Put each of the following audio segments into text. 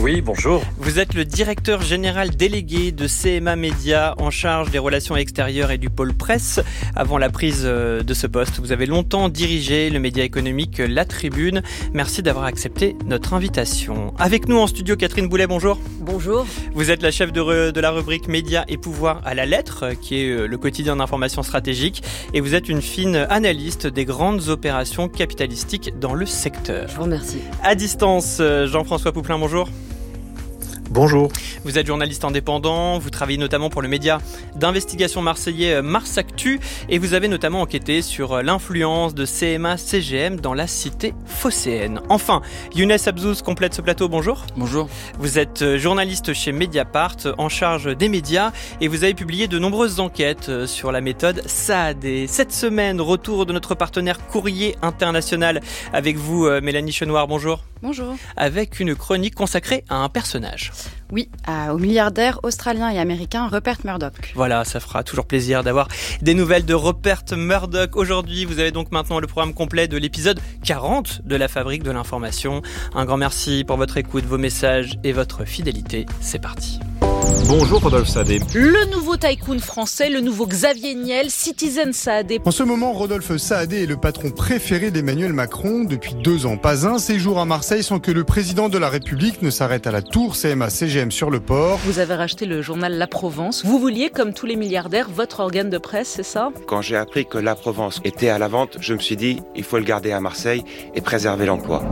Oui, bonjour. Vous êtes le directeur général délégué de CMA Média en charge des relations extérieures et du pôle presse. Avant la prise de ce poste, vous avez longtemps dirigé le média économique La Tribune. Merci d'avoir accepté notre invitation. Avec nous en studio, Catherine Boulet, bonjour. Bonjour. Vous êtes la chef de la rubrique Médias et pouvoir à la lettre, qui est le quotidien d'information stratégique. Et vous êtes une fine analyste des grandes opérations capitalistiques dans le secteur. Je vous remercie. À distance, Jean-François Pouplin, bonjour. Bonjour. Vous êtes journaliste indépendant, vous travaillez notamment pour le média d'investigation marseillais Mars Actu et vous avez notamment enquêté sur l'influence de CMA-CGM dans la cité phocéenne. Enfin, Younes Abzouz complète ce plateau, bonjour. Bonjour. Vous êtes journaliste chez Mediapart en charge des médias et vous avez publié de nombreuses enquêtes sur la méthode Saadé. Cette semaine, retour de notre partenaire Courrier International avec vous, Mélanie Chenoir, bonjour. Bonjour. Avec une chronique consacrée à un personnage. Oui, au milliardaire australien et américain Rupert Murdoch. Voilà, ça fera toujours plaisir d'avoir des nouvelles de Rupert Murdoch. Aujourd'hui, vous avez donc maintenant le programme complet de l'épisode 40 de la Fabrique de l'information. Un grand merci pour votre écoute, vos messages et votre fidélité. C'est parti. Bonjour Rodolphe Saadé. Le nouveau tycoon français, le nouveau Xavier Niel, Citizen Saadé. En ce moment, Rodolphe Saadé est le patron préféré d'Emmanuel Macron. Depuis 2 ans, pas un séjour à Marseille sans que le président de la République ne s'arrête à la tour CMA-CGM sur le port. Vous avez racheté le journal La Provence. Vous vouliez, comme tous les milliardaires, votre organe de presse, c'est ça ? Quand j'ai appris que La Provence était à la vente, je me suis dit, il faut le garder à Marseille et préserver l'emploi.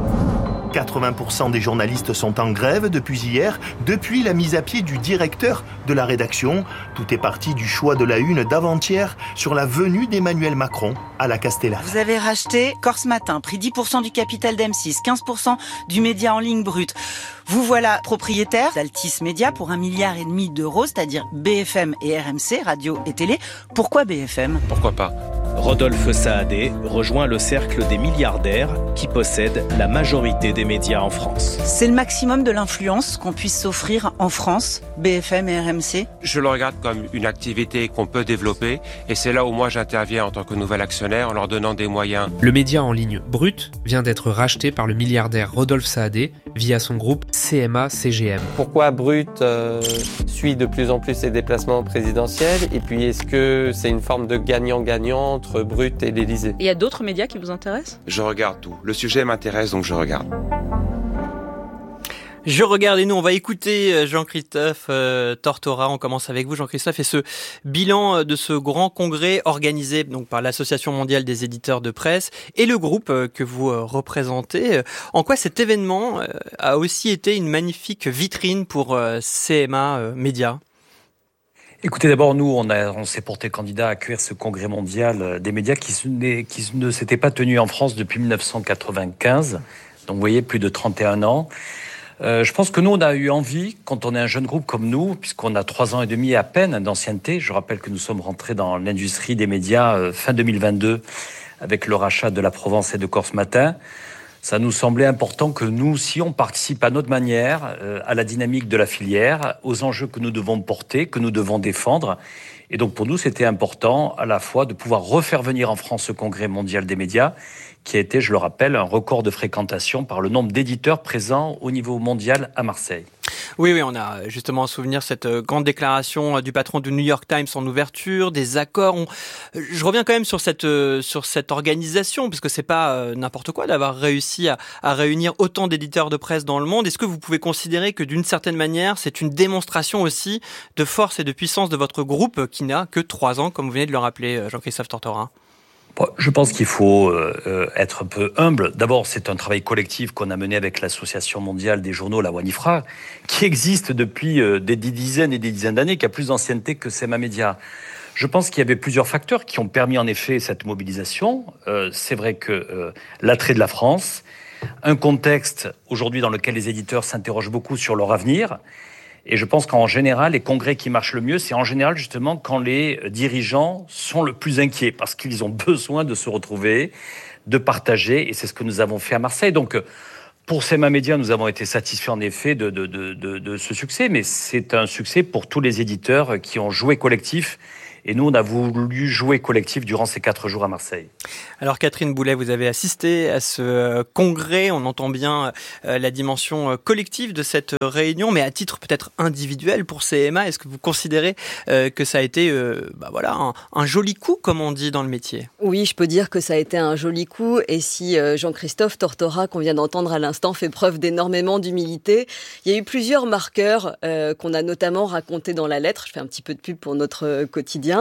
80% des journalistes sont en grève depuis hier, depuis la mise à pied du directeur de la rédaction. Tout est parti du choix de la une d'avant-hier sur la venue d'Emmanuel Macron à la Castellane. Vous avez racheté Corse Matin, pris 10% du capital d'M6, 15% du média en ligne brut. Vous voilà propriétaire d'Altis Média pour 1,5 milliard d'euros, c'est-à-dire BFM et RMC, radio et télé. Pourquoi BFM ? Pourquoi pas ? Rodolphe Saadé rejoint le cercle des milliardaires qui possèdent la majorité des médias en France. C'est le maximum de l'influence qu'on puisse s'offrir en France, BFM et RMC ? Je le regarde comme une activité qu'on peut développer et c'est là où moi j'interviens en tant que nouvel actionnaire en leur donnant des moyens. Le média en ligne Brut vient d'être racheté par le milliardaire Rodolphe Saadé via son groupe CMA-CGM. Pourquoi Brut suit de plus en plus ses déplacements présidentiels et puis est-ce que c'est une forme de gagnant-gagnant entre Brut et l'Élysée ? Il y a d'autres médias qui vous intéressent ? Je regarde tout. Le sujet m'intéresse donc je regarde. Je regarde et nous on va écouter Jean-Christophe Tortora. On commence avec vous Jean-Christophe et ce bilan de ce grand congrès organisé donc par l'Association mondiale des éditeurs de presse et le groupe que vous représentez. En quoi cet événement a aussi été une magnifique vitrine pour CMA Média ? Écoutez, d'abord, nous, on s'est porté candidat à accueillir ce congrès mondial des médias qui ne s'était pas tenu en France depuis 1995. Donc, vous voyez, plus de 31 ans. Je pense que nous, on a eu envie, quand on est un jeune groupe comme nous, puisqu'on a 3 ans et demi à peine d'ancienneté, je rappelle que nous sommes rentrés dans l'industrie des médias fin 2022 avec le rachat de La Provence et de Corse Matin. Ça nous semblait important que nous aussi, on participe à notre manière à la dynamique de la filière, aux enjeux que nous devons porter, que nous devons défendre. Et donc pour nous, c'était important à la fois de pouvoir refaire venir en France ce congrès mondial des médias, qui a été, je le rappelle, un record de fréquentation par le nombre d'éditeurs présents au niveau mondial à Marseille. Oui, on a justement à souvenir cette grande déclaration du patron du New York Times en ouverture, des accords. Je reviens quand même sur cette organisation, parce que c'est pas n'importe quoi d'avoir réussi à réunir autant d'éditeurs de presse dans le monde. Est-ce que vous pouvez considérer que d'une certaine manière, c'est une démonstration aussi de force et de puissance de votre groupe qui n'a que 3 ans, comme vous venez de le rappeler, Jean-Christophe Tortora ? Je pense qu'il faut être un peu humble. D'abord, c'est un travail collectif qu'on a mené avec l'Association mondiale des journaux, la WANIFRA, qui existe depuis des dizaines et des dizaines d'années, qui a plus d'ancienneté que CMA Média. Je pense qu'il y avait plusieurs facteurs qui ont permis en effet cette mobilisation. C'est vrai que l'attrait de la France, un contexte aujourd'hui dans lequel les éditeurs s'interrogent beaucoup sur leur avenir. Et je pense qu'en général, les congrès qui marchent le mieux, c'est en général justement quand les dirigeants sont le plus inquiets, parce qu'ils ont besoin de se retrouver, de partager, et c'est ce que nous avons fait à Marseille. Donc, pour CMA Média, nous avons été satisfaits en effet de ce succès, mais c'est un succès pour tous les éditeurs qui ont joué collectif Et nous, on a voulu jouer collectif durant ces 4 jours à Marseille. Alors Catherine Boulet, vous avez assisté à ce congrès. On entend bien la dimension collective de cette réunion, mais à titre peut-être individuel pour CMA, est-ce que vous considérez que ça a été un joli coup, comme on dit dans le métier? Oui, je peux dire que ça a été un joli coup. Et si Jean-Christophe Tortora, qu'on vient d'entendre à l'instant, fait preuve d'énormément d'humilité, il y a eu plusieurs marqueurs qu'on a notamment racontés dans la lettre. Je fais un petit peu de pub pour notre quotidien.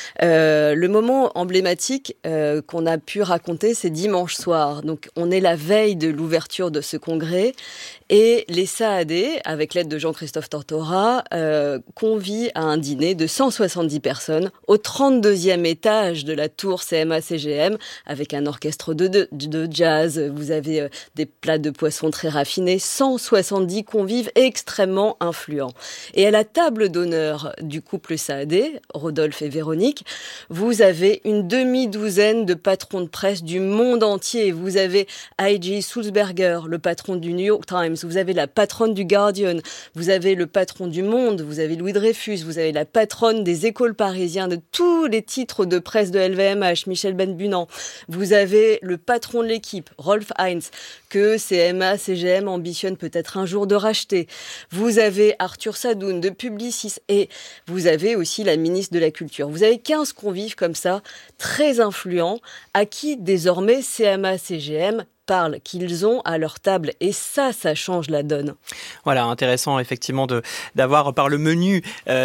Le moment emblématique qu'on a pu raconter, c'est dimanche soir. Donc, on est la veille de l'ouverture de ce congrès et les Saadé, avec l'aide de Jean-Christophe Tortora, convient à un dîner de 170 personnes au 32e étage de la tour CMA-CGM avec un orchestre de jazz. Vous avez des plats de poissons très raffinés, 170 convives extrêmement influents. Et à la table d'honneur du couple Saadé, Rodolphe et Véronique, vous avez une demi-douzaine de patrons de presse du monde entier. Vous avez I.G. Sulzberger, le patron du New York Times, vous avez la patronne du Guardian, vous avez le patron du Monde, vous avez Louis Dreyfus, vous avez la patronne des écoles parisiens, de tous les titres de presse de LVMH, Michel Benbunan. Vous avez le patron de l'équipe, Rolf Heinz, que CMA, CGM ambitionne peut-être un jour de racheter. Vous avez Arthur Sadoun de Publicis et vous avez aussi la ministre de la Culture. Vous avez 15 convives comme ça, très influents, à qui désormais CMA, CGM parlent, qu'ils ont à leur table. Et ça change la donne. Voilà, intéressant effectivement d'avoir par le menu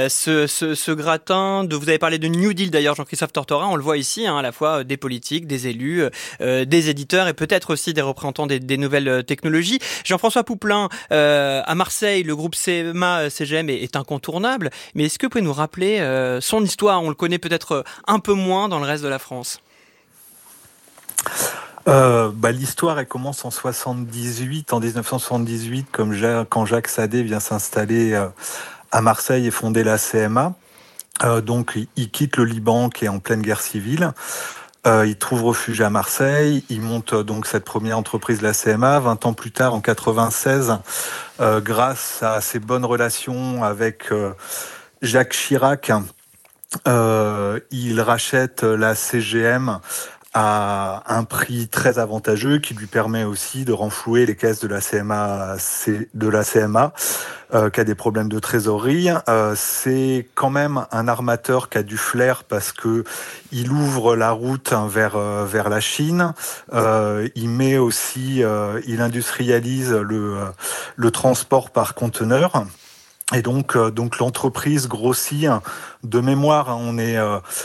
ce gratin. Vous avez parlé de New Deal d'ailleurs, Jean-Christophe Tortora, on le voit ici, à la fois des politiques, des élus, des éditeurs et peut-être aussi des représentants des nouvelles technologies. Jean-François Pouplain, à Marseille, le groupe CMA-CGM est incontournable, mais est-ce que vous pouvez nous rappeler son histoire? On le connaît peut-être un peu moins dans le reste de la France. L'histoire, elle commence en 1978, quand Jacques Saadé vient s'installer à Marseille et fonder la CMA. Donc, il quitte le Liban, qui est en pleine guerre civile. Il trouve refuge à Marseille. Il monte donc cette première entreprise, la CMA. 20 ans plus tard, en 96, grâce à ses bonnes relations avec Jacques Chirac, il rachète la CGM à un prix très avantageux qui lui permet aussi de renflouer les caisses de la CMA, qui a des problèmes de trésorerie. C'est quand même un armateur qui a du flair parce que il ouvre la route vers la Chine. Il industrialise le transport par conteneur. Et donc l'entreprise grossit. De mémoire, on est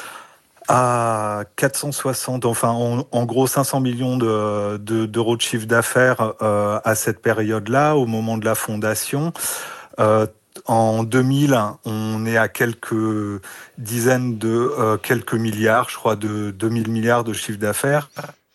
à 460, en gros 500 millions d'euros de chiffre d'affaires à cette période-là, au moment de la fondation. En 2000, on est à quelques milliards, je crois, de 2000 milliards de chiffre d'affaires.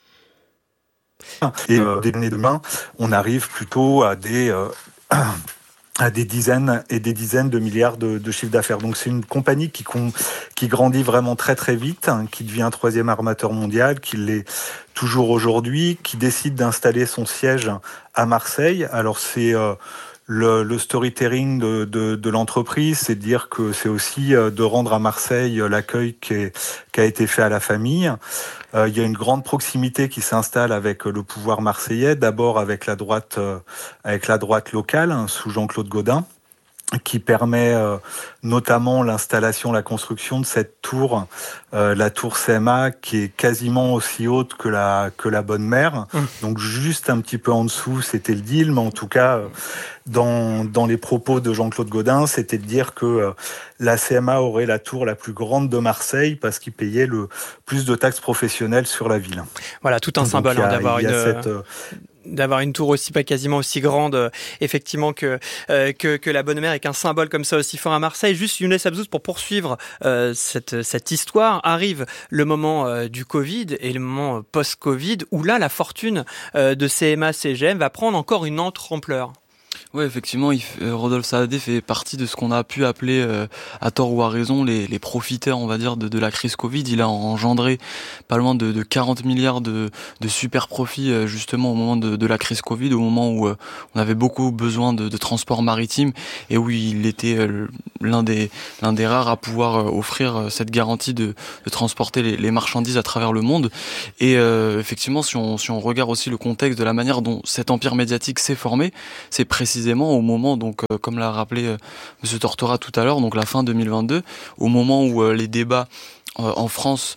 Et dès l'année demain, on arrive plutôt à des dizaines et des dizaines de milliards de chiffre d'affaires. Donc c'est une compagnie qui grandit vraiment très très vite, qui devient un 3e armateur mondial, qui l'est toujours aujourd'hui, qui décide d'installer son siège à Marseille. Alors c'est le storytelling de l'entreprise, c'est de dire que c'est aussi de rendre à Marseille l'accueil qui a été fait à la famille. Il y a une grande proximité qui s'installe avec le pouvoir marseillais, d'abord avec la droite locale, sous Jean-Claude Gaudin, qui permet notamment l'installation, la construction de cette tour, la tour CMA, qui est quasiment aussi haute que la Bonne Mère. Donc juste un petit peu en dessous, c'était le deal, mais en tout cas, dans les propos de Jean-Claude Gaudin, c'était de dire que la CMA aurait la tour la plus grande de Marseille parce qu'il payait le plus de taxes professionnelles sur la ville. Voilà, tout un symbole d'avoir une tour aussi, pas quasiment aussi grande, effectivement, que la Bonne Mère, et qu'un symbole comme ça aussi fort à Marseille. Juste, Younes Abzouz, pour poursuivre cette histoire, arrive le moment du Covid et le moment post-Covid, où là, la fortune de CMA-CGM va prendre encore une autre ampleur. Oui, effectivement, Rodolphe Saadé fait partie de ce qu'on a pu appeler, à tort ou à raison, les profiteurs, on va dire, de la crise Covid. Il a engendré pas loin de 40 milliards de super profits, justement, au moment de la crise Covid, au moment où on avait beaucoup besoin de transport maritime et où il était l'un des rares à pouvoir offrir cette garantie de transporter les marchandises à travers le monde. Et effectivement, si on regarde aussi le contexte de la manière dont cet empire médiatique s'est formé, c'est précisément au moment, donc comme l'a rappelé Monsieur Tortora tout à l'heure, donc la fin 2022, au moment où les débats en France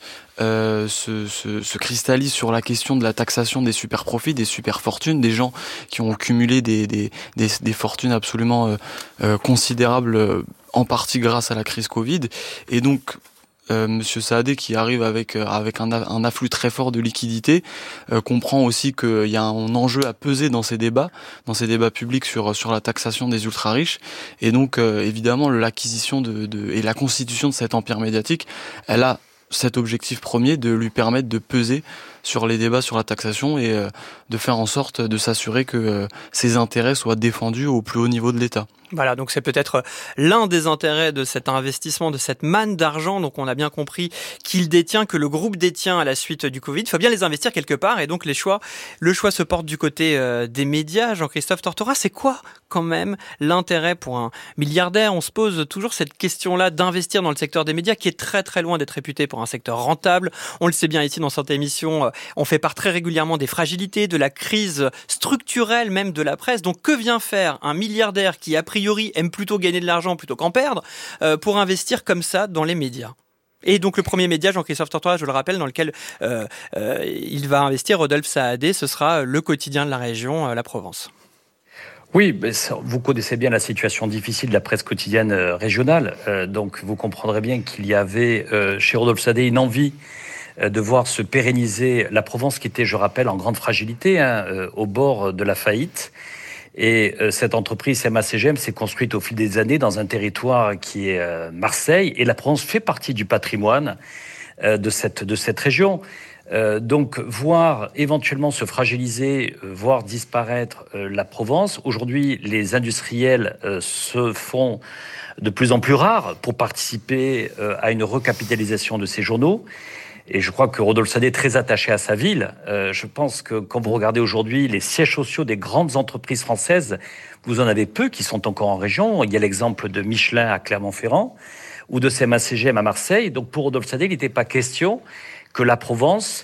se cristallisent sur la question de la taxation des super profits, des super fortunes, des gens qui ont cumulé des fortunes absolument considérables, en partie grâce à la crise Covid. Et donc Monsieur Saadé, qui arrive avec un afflux très fort de liquidités, comprend aussi qu'il y a un enjeu à peser dans ces débats publics sur la taxation des ultra riches. Et donc évidemment l'acquisition et la constitution de cet empire médiatique, elle a cet objectif premier de lui permettre de peser sur les débats sur la taxation et de faire en sorte de s'assurer que ses intérêts soient défendus au plus haut niveau de l'État. Voilà, donc c'est peut-être l'un des intérêts de cet investissement, de cette manne d'argent. Donc on a bien compris que le groupe détient à la suite du Covid. Il faut bien les investir quelque part et donc le choix se porte du côté des médias. Jean-Christophe Tortora, c'est quoi quand même l'intérêt pour un milliardaire? On se pose toujours cette question-là d'investir dans le secteur des médias qui est très très loin d'être réputé pour un secteur rentable. On le sait bien ici dans cette émission, on fait part très régulièrement des fragilités, de la crise structurelle même de la presse. Donc que vient faire un milliardaire qui a priori aime plutôt gagner de l'argent plutôt qu'en perdre pour investir comme ça dans les médias? Et donc le premier média, Jean-Christophe Tortora, je le rappelle, dans lequel il va investir, Rodolphe Saadé, ce sera le quotidien de la région, La Provence. Oui, vous connaissez bien la situation difficile de la presse quotidienne régionale, donc vous comprendrez bien qu'il y avait chez Rodolphe Saadé une envie de voir se pérenniser La Provence, qui était, je rappelle, en grande fragilité, au bord de la faillite. Et cette entreprise CMA-CGM s'est construite au fil des années dans un territoire qui est Marseille. Et la Provence fait partie du patrimoine de cette région. Donc, voir éventuellement se fragiliser, voir disparaître la Provence. Aujourd'hui, les industriels se font de plus en plus rares pour participer à une recapitalisation de ces journaux. Et je crois que Rodolphe Saadé est très attaché à sa ville. Je pense que quand vous regardez aujourd'hui les sièges sociaux des grandes entreprises françaises, vous en avez peu qui sont encore en région. Il y a l'exemple de Michelin à Clermont-Ferrand ou de CMA-CGM à Marseille. Donc pour Rodolphe Saadé, il n'était pas question que la Provence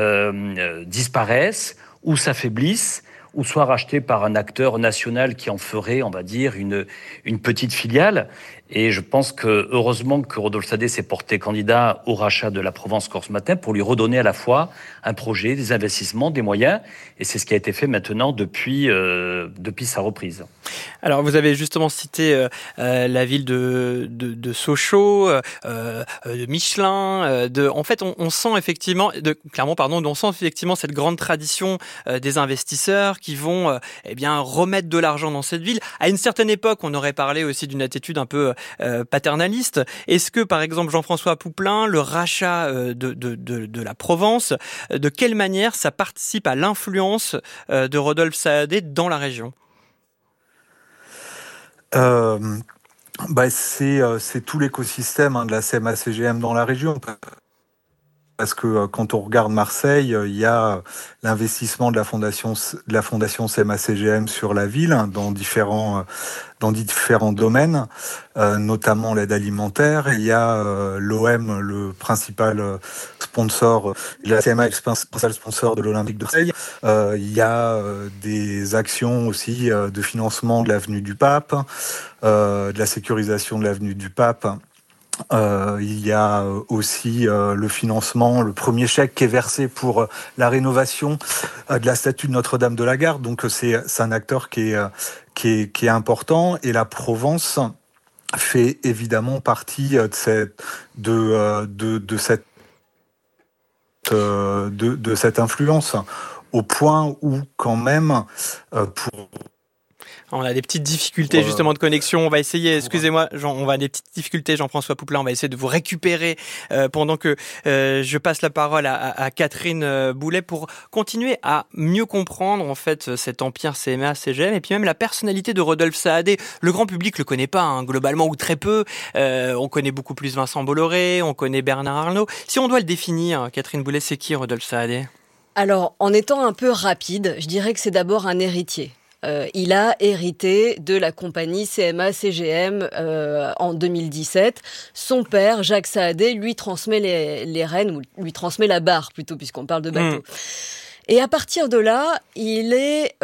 disparaisse ou s'affaiblisse ou soit rachetée par un acteur national qui en ferait, on va dire, une petite filiale. Et je pense que, heureusement, que Rodolphe Saadé s'est porté candidat au rachat de la Provence Corse Matin pour lui redonner à la fois un projet, des investissements, des moyens. Et c'est ce qui a été fait maintenant depuis sa reprise. Alors, vous avez justement cité la ville de Sochaux, de Michelin. En fait, on sent effectivement, on sent effectivement cette grande tradition des investisseurs qui vont remettre de l'argent dans cette ville. À une certaine époque, on aurait parlé aussi d'une attitude un peu paternaliste. Est-ce que, par exemple, Jean-François Pouplain, le rachat de la Provence, de quelle manière ça participe à l'influence de Rodolphe Saadé dans la région ? C'est tout l'écosystème de la CMA-CGM dans la région. Parce que quand on regarde Marseille, il y a l'investissement de la fondation CMA-CGM sur la ville dans différents domaines, notamment l'aide alimentaire. Il y a l'OM, le principal sponsor, la CMA est le principal sponsor de l'Olympique de Marseille. Il y a des actions aussi de financement de l'avenue du Pape, de la sécurisation de l'avenue du Pape. Il y a aussi le financement, le premier chèque qui est versé pour la rénovation de la statue de Notre-Dame de la Garde. Donc c'est un acteur qui est important. Et la Provence fait évidemment partie de cette influence, au point où quand même On a des petites difficultés justement de connexion. On va essayer, excusez-moi, on va des petites difficultés, Jean-François Pouplain. On va essayer de vous récupérer pendant que je passe la parole à Catherine Boulet pour continuer à mieux comprendre en fait cet empire CMA-CGM et puis même la personnalité de Rodolphe Saadé. Le grand public le connaît pas globalement ou très peu. On connaît beaucoup plus Vincent Bolloré, on connaît Bernard Arnault. Si on doit le définir, Catherine Boulet, c'est qui Rodolphe Saadé ? Alors, en étant un peu rapide, je dirais que c'est d'abord un héritier. Il a hérité de la compagnie CMA-CGM en 2017. Son père, Jacques Saadé, lui transmet les rênes, ou lui transmet la barre plutôt, puisqu'on parle de bateau. Et à partir de là, il est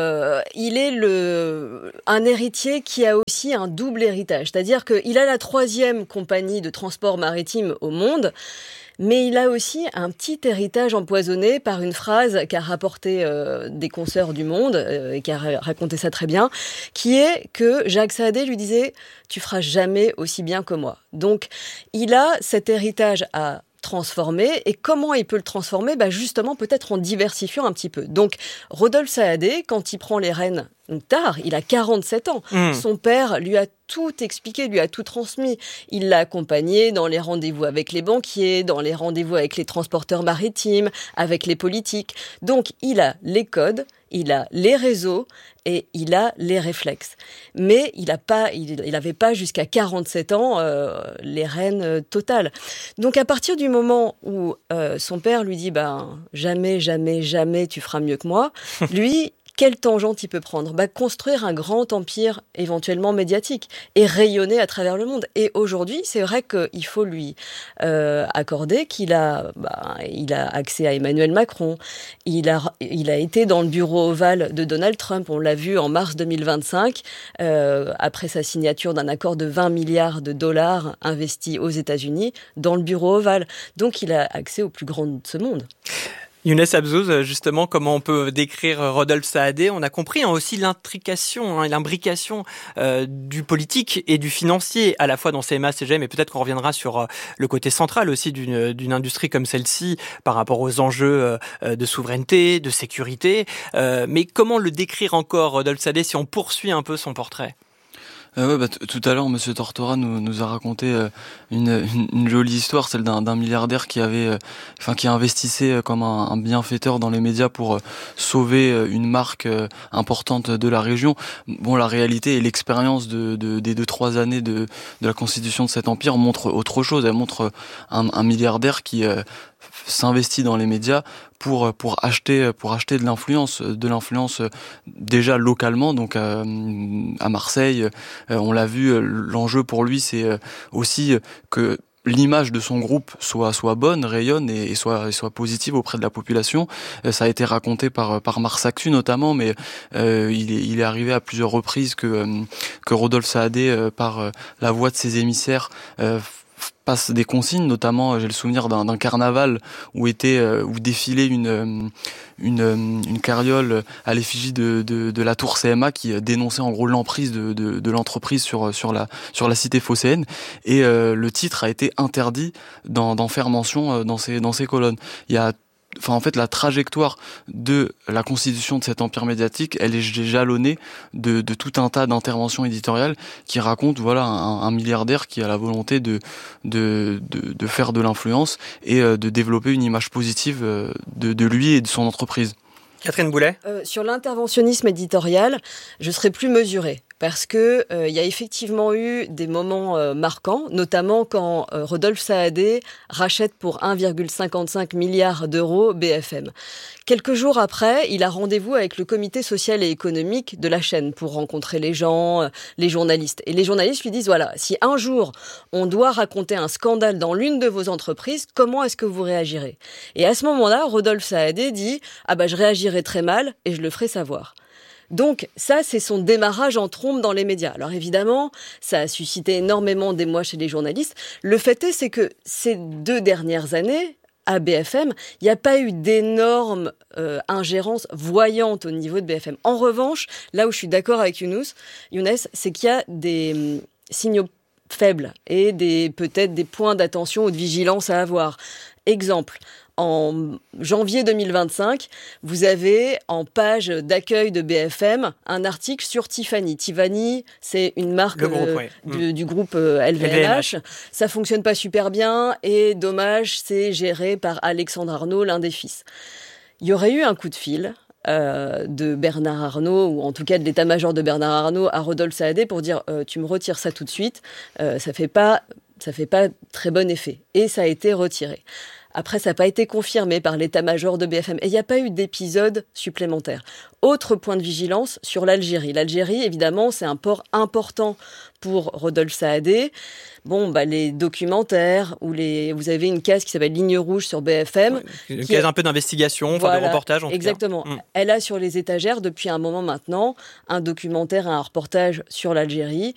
un héritier qui a aussi un double héritage. C'est-à-dire qu'il a la 3e compagnie de transport maritime au monde, mais il a aussi un petit héritage empoisonné par une phrase qu'a rapporté des consoeurs du Monde, et qui a raconté ça très bien, qui est que Jacques Saadé lui disait « Tu feras jamais aussi bien que moi ». Donc, il a cet héritage à transformer. Et comment il peut le transformer ? Justement, peut-être en diversifiant un petit peu. Donc, Rodolphe Saadé, quand il prend les rênes tard, il a 47 ans. Son père lui a tout expliqué, lui a tout transmis. Il l'a accompagné dans les rendez-vous avec les banquiers, dans les rendez-vous avec les transporteurs maritimes, avec les politiques. Donc, il a les codes, il a les réseaux et il a les réflexes. Mais il n'avait pas jusqu'à 47 ans les rênes totales. Donc, à partir du moment où son père lui dit jamais, jamais, jamais tu feras mieux que moi, lui, quelle tangente il peut prendre ? Construire un grand empire éventuellement médiatique et rayonner à travers le monde. Et aujourd'hui, c'est vrai qu'il faut lui accorder qu'il a, il a accès à Emmanuel Macron. Il a été dans le bureau ovale de Donald Trump. On l'a vu en mars 2025, après sa signature d'un accord de 20 milliards de dollars investis aux États-Unis dans le bureau ovale. Donc, il a accès au plus grand de ce monde. Younes Abzouz, justement, comment on peut décrire Rodolphe Saadé ? On a compris aussi l'intrication, l'imbrication du politique et du financier, à la fois dans CMA-CGM, et peut-être qu'on reviendra sur le côté central aussi d'une industrie comme celle-ci, par rapport aux enjeux de souveraineté, de sécurité. Mais comment le décrire encore, Rodolphe Saadé, si on poursuit un peu son portrait ? Tout à l'heure, Monsieur Tortora nous a raconté une jolie histoire, celle d'un milliardaire qui investissait comme un bienfaiteur dans les médias pour sauver une marque importante de la région. Bon, la réalité et l'expérience des 2-3 années de la constitution de cet empire montrent autre chose. Elle montre un milliardaire qui s'investit dans les médias pour acheter de l'influence déjà localement, donc à Marseille. On l'a vu, l'enjeu pour lui, c'est aussi que l'image de son groupe soit bonne, rayonne et soit positive auprès de la population. Ça a été raconté par Mars Actu notamment, mais il est arrivé à plusieurs reprises que Rodolphe Saadé, par la voix de ses émissaires, passe des consignes, notamment j'ai le souvenir d'un carnaval où défilait une carriole à l'effigie de la tour CMA qui dénonçait en gros l'emprise de l'entreprise sur la cité phocéenne, et le titre a été interdit d'en faire mention dans ses colonnes. Il y a la trajectoire de la constitution de cet empire médiatique, elle est jalonnée de tout un tas d'interventions éditoriales qui racontent un milliardaire qui a la volonté de faire de l'influence et de développer une image positive de lui et de son entreprise. Catherine Boulet ? Sur l'interventionnisme éditorial, je serais plus mesurée. Parce que il y a effectivement eu des moments marquants, notamment quand Rodolphe Saadé rachète pour 1,55 milliard d'euros BFM. Quelques jours après, il a rendez-vous avec le comité social et économique de la chaîne pour rencontrer les gens, les journalistes. Et les journalistes lui disent, si un jour on doit raconter un scandale dans l'une de vos entreprises, comment est-ce que vous réagirez ? Et à ce moment-là, Rodolphe Saadé dit, je réagirai très mal et je le ferai savoir. Donc ça, c'est son démarrage en trombe dans les médias. Alors évidemment, ça a suscité énormément d'émoi chez les journalistes. Le fait est, c'est que ces 2 dernières années, à BFM, il n'y a pas eu d'énormes ingérences voyantes au niveau de BFM. En revanche, là où je suis d'accord avec Younes, c'est qu'il y a des signaux faibles et peut-être des points d'attention ou de vigilance à avoir. Exemple, en janvier 2025, vous avez en page d'accueil de BFM un article sur Tiffany. Tiffany, c'est une marque du groupe LVMH. Ça fonctionne pas super bien et dommage, c'est géré par Alexandre Arnault, l'un des fils. Il y aurait eu un coup de fil de Bernard Arnault, ou en tout cas de l'état-major de Bernard Arnault à Rodolphe Saadé pour dire tu me retires ça tout de suite, ça fait pas très bon effet. Et ça a été retiré. Après, ça n'a pas été confirmé par l'état-major de BFM. Et il n'y a pas eu d'épisode supplémentaire. Autre point de vigilance sur l'Algérie. L'Algérie, évidemment, c'est un port important pour Rodolphe Saadé. Les documentaires, vous avez une case qui s'appelle Ligne Rouge sur BFM. Une case un peu d'investigation, de reportage en tout exactement. cas. Elle a sur les étagères, depuis un moment maintenant, un documentaire, un reportage sur l'Algérie.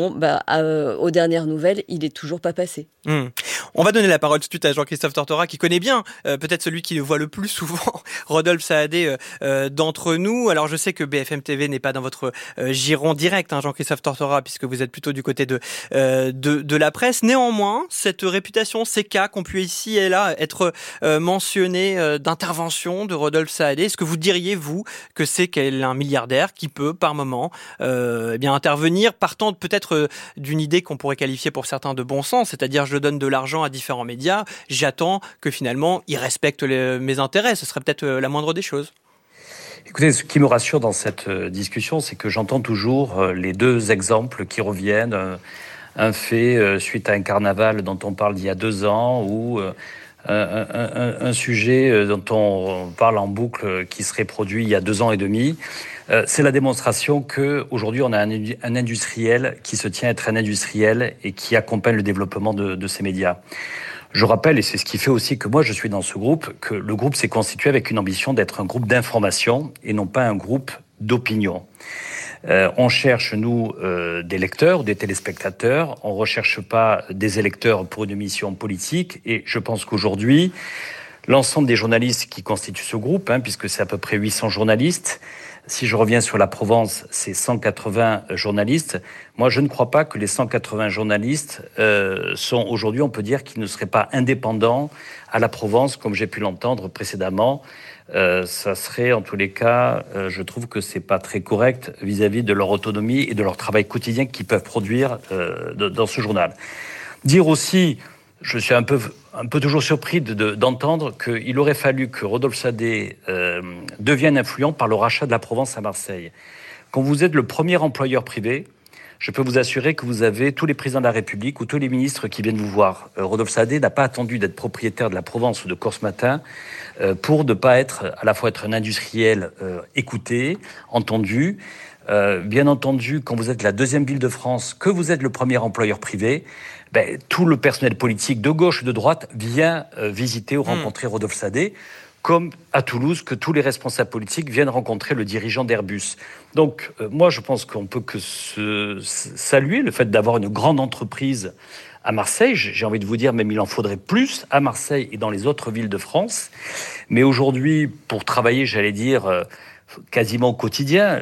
Aux dernières nouvelles, il n'est toujours pas passé. On va donner la parole tout de suite à Jean-Christophe Tortora, qui connaît bien, peut-être celui qui le voit le plus souvent, Rodolphe Saadé, d'entre nous. Alors, je sais que BFM TV n'est pas dans votre giron direct, Jean-Christophe Tortora, puisque vous êtes plutôt du côté de la presse. Néanmoins, cette réputation, ces cas qui ont pu ici et là être mentionnés d'intervention de Rodolphe Saadé, est-ce que vous diriez, vous, que c'est un milliardaire qui peut, par moment, intervenir, partant peut-être d'une idée qu'on pourrait qualifier pour certains de bon sens, c'est-à-dire je donne de l'argent à différents médias, j'attends que finalement ils respectent mes intérêts, ce serait peut-être la moindre des choses. Écoutez, ce qui me rassure dans cette discussion, c'est que j'entends toujours les deux exemples qui reviennent. Un fait suite à un carnaval dont on parle d'il y a 2 ans, ou un sujet dont on parle en boucle qui serait produit il y a 2 ans et demi. C'est la démonstration qu'aujourd'hui, on a un industriel qui se tient à être un industriel et qui accompagne le développement de ces médias. Je rappelle, et c'est ce qui fait aussi que moi je suis dans ce groupe, que le groupe s'est constitué avec une ambition d'être un groupe d'information et non pas un groupe d'opinion. On cherche, nous, des lecteurs, des téléspectateurs. On ne recherche pas des électeurs pour une mission politique. Et je pense qu'aujourd'hui, l'ensemble des journalistes qui constituent ce groupe, puisque c'est à peu près 800 journalistes, si je reviens sur la Provence, c'est 180 journalistes. Moi, je ne crois pas que les 180 journalistes sont aujourd'hui, on peut dire, qu'ils ne seraient pas indépendants à la Provence, comme j'ai pu l'entendre précédemment. Ça serait, en tous les cas, je trouve que c'est pas très correct vis-à-vis de leur autonomie et de leur travail quotidien qu'ils peuvent produire dans ce journal. Dire aussi, je suis un peu toujours surpris d'entendre qu'il aurait fallu que Rodolphe Saadé devienne influent par le rachat de la Provence à Marseille. Quand vous êtes le premier employeur privé, je peux vous assurer que vous avez tous les présidents de la République ou tous les ministres qui viennent vous voir. Rodolphe Saadé n'a pas attendu d'être propriétaire de la Provence ou de Corse Matin pour ne pas être, à la fois être un industriel écouté, entendu. Bien entendu, quand vous êtes la 2e ville de France, que vous êtes le premier employeur privé, tout le personnel politique de gauche et de droite vient visiter ou rencontrer Rodolphe Saadé, comme à Toulouse, que tous les responsables politiques viennent rencontrer le dirigeant d'Airbus. Donc, moi, je pense qu'on peut que saluer le fait d'avoir une grande entreprise à Marseille. J'ai envie de vous dire, même il en faudrait plus à Marseille et dans les autres villes de France. Mais aujourd'hui, pour travailler, j'allais dire, quasiment au quotidien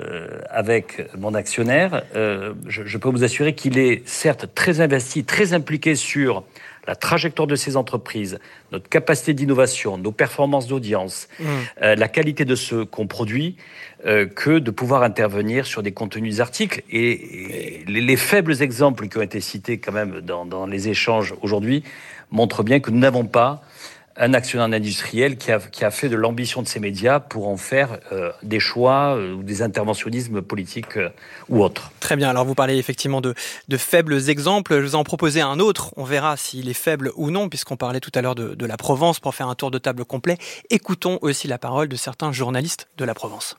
avec mon actionnaire, je peux vous assurer qu'il est certes très investi, très impliqué sur la trajectoire de ces entreprises, notre capacité d'innovation, nos performances d'audience, la qualité de ce qu'on produit, que de pouvoir intervenir sur des contenus articles. Et les faibles exemples qui ont été cités quand même dans les échanges aujourd'hui montrent bien que nous n'avons pas un actionnaire industriel qui a fait de l'ambition de ces médias pour en faire des choix ou des interventionnismes politiques ou autres. Très bien, alors vous parlez effectivement de faibles exemples. Je vous en proposais un autre, on verra s'il est faible ou non, puisqu'on parlait tout à l'heure de la Provence pour faire un tour de table complet. Écoutons aussi la parole de certains journalistes de la Provence.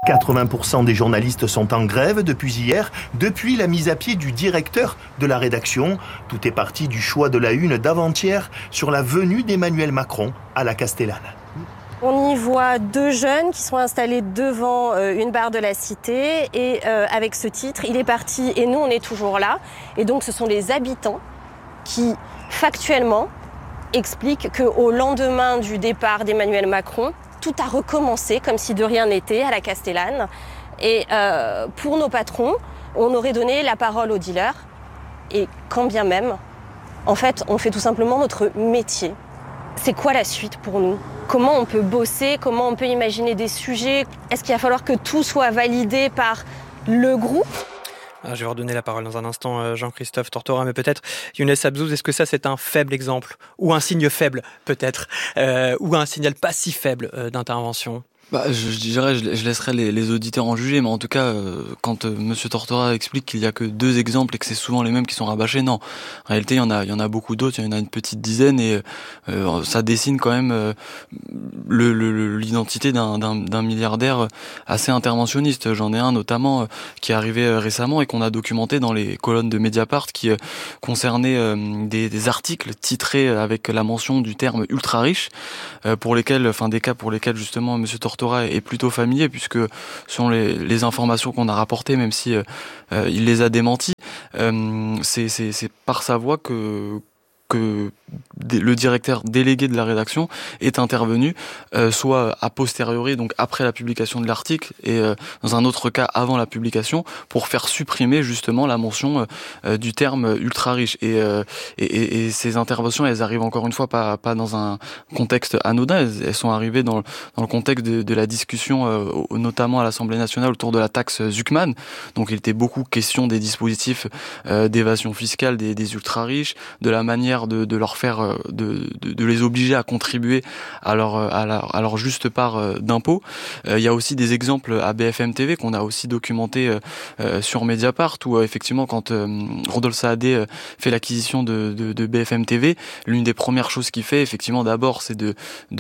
80% des journalistes sont en grève depuis hier, depuis la mise à pied du directeur de la rédaction. Tout est parti du choix de la une d'avant-hier sur la venue d'Emmanuel Macron à la Castellane. On y voit 2 jeunes qui sont installés devant une barre de la Cité et avec ce titre, il est parti et nous on est toujours là. Et donc ce sont les habitants qui factuellement expliquent qu'au lendemain du départ d'Emmanuel Macron, tout a recommencé comme si de rien n'était à la Castellane. Et pour nos patrons, on aurait donné la parole aux dealers. Et quand bien même, en fait, on fait tout simplement notre métier. C'est quoi la suite pour nous ? Comment on peut bosser ? Comment on peut imaginer des sujets ? Est-ce qu'il va falloir que tout soit validé par le groupe ? Je vais redonner la parole dans un instant, Jean-Christophe Tortora, mais peut-être, Younes Abzouz, est-ce que ça c'est un faible exemple ? Ou un signe faible, peut-être ? Ou un signal pas si faible d'intervention ? Je dirais, je laisserai les auditeurs en juger, mais en tout cas, quand Monsieur Tortora explique qu'il y a que 2 exemples et que c'est souvent les mêmes qui sont rabâchés, non. En réalité, il y en a beaucoup d'autres, il y en a une petite dizaine, et ça dessine quand même l'identité d'un milliardaire assez interventionniste. J'en ai un notamment qui est arrivé récemment et qu'on a documenté dans les colonnes de Mediapart, qui concernait des articles titrés avec la mention du terme ultra riche, des cas pour lesquels justement Monsieur Tortora est plutôt familier, puisque selon les informations qu'on a rapportées, même si il les a démenties, c'est par sa voix que le directeur délégué de la rédaction est intervenu, soit a posteriori, donc après la publication de l'article, et dans un autre cas avant la publication, pour faire supprimer justement la mention du terme ultra riche. Et ces interventions, elles arrivent encore une fois pas dans un contexte anodin, elles sont arrivées dans le contexte de la discussion, notamment à l'Assemblée nationale, autour de la taxe Zuckman. Donc il était beaucoup question des dispositifs d'évasion fiscale des ultra riches, de la manière de leur faire, de les obliger à contribuer à leur juste part d'impôt. Il y a aussi des exemples à BFM TV qu'on a aussi documenté sur Mediapart, où effectivement quand Rodolphe Saadé fait l'acquisition de BFM TV, l'une des premières choses qu'il fait effectivement d'abord, c'est de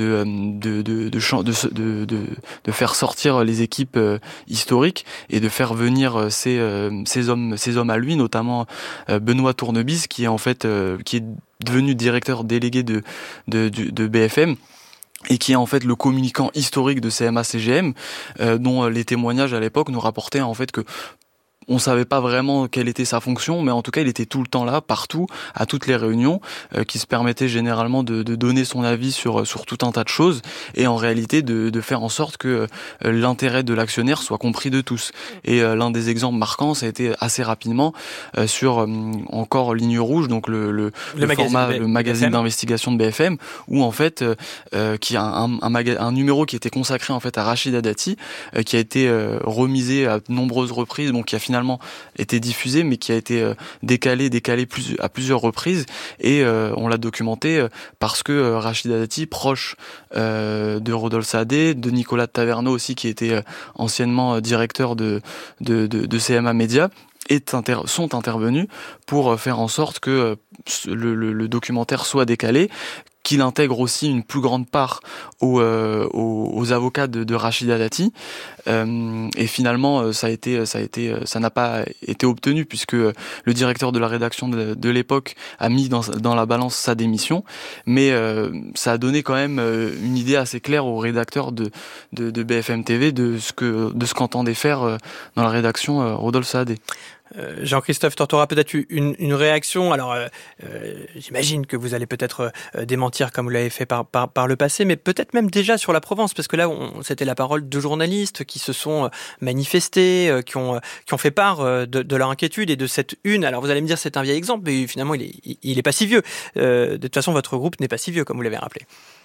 faire sortir les équipes historiques et de faire venir ces hommes à lui, notamment Benoît Tournebise, qui est en fait qui est devenu directeur délégué de BFM, et qui est en fait le communicant historique de CMA-CGM, dont les témoignages à l'époque nous rapportaient en fait que on savait pas vraiment quelle était sa fonction, mais en tout cas il était tout le temps là, partout, à toutes les réunions, qui se permettait généralement de donner son avis sur tout un tas de choses, et en réalité de faire en sorte que l'intérêt de l'actionnaire soit compris de tous. Et l'un des exemples marquants, ça a été assez rapidement sur encore Ligne Rouge, donc le magazine d'investigation de BFM, où en fait qui a un numéro qui était consacré en fait à Rachida Dati, qui a été remisé à de nombreuses reprises, donc qui a finalement été diffusé, mais qui a été décalé à plusieurs reprises, et on l'a documenté parce que Rachida Dati, proche de Rodolphe Saadé, de Nicolas de Taverneau aussi, qui était anciennement directeur de CMA Média, sont intervenus pour faire en sorte que le documentaire soit décalé, qu'il intègre aussi une plus grande part aux avocats de Rachida Dati, et finalement ça n'a pas été obtenu, puisque le directeur de la rédaction de l'époque a mis dans la balance sa démission, mais ça a donné quand même une idée assez claire aux rédacteurs de BFM TV de ce qu'entendait faire dans la rédaction Rodolphe Saadé. Jean-Christophe Tortora, peut-être une réaction. Alors, j'imagine que vous allez peut-être démentir comme vous l'avez fait par le passé, mais peut-être même déjà sur la Provence, parce que là, c'était la parole de journalistes qui se sont manifestés, qui ont fait part de leur inquiétude et de cette une. Alors, vous allez me dire, c'est un vieil exemple, mais finalement, il est pas si vieux. De toute façon, votre groupe n'est pas si vieux, comme vous l'avez rappelé.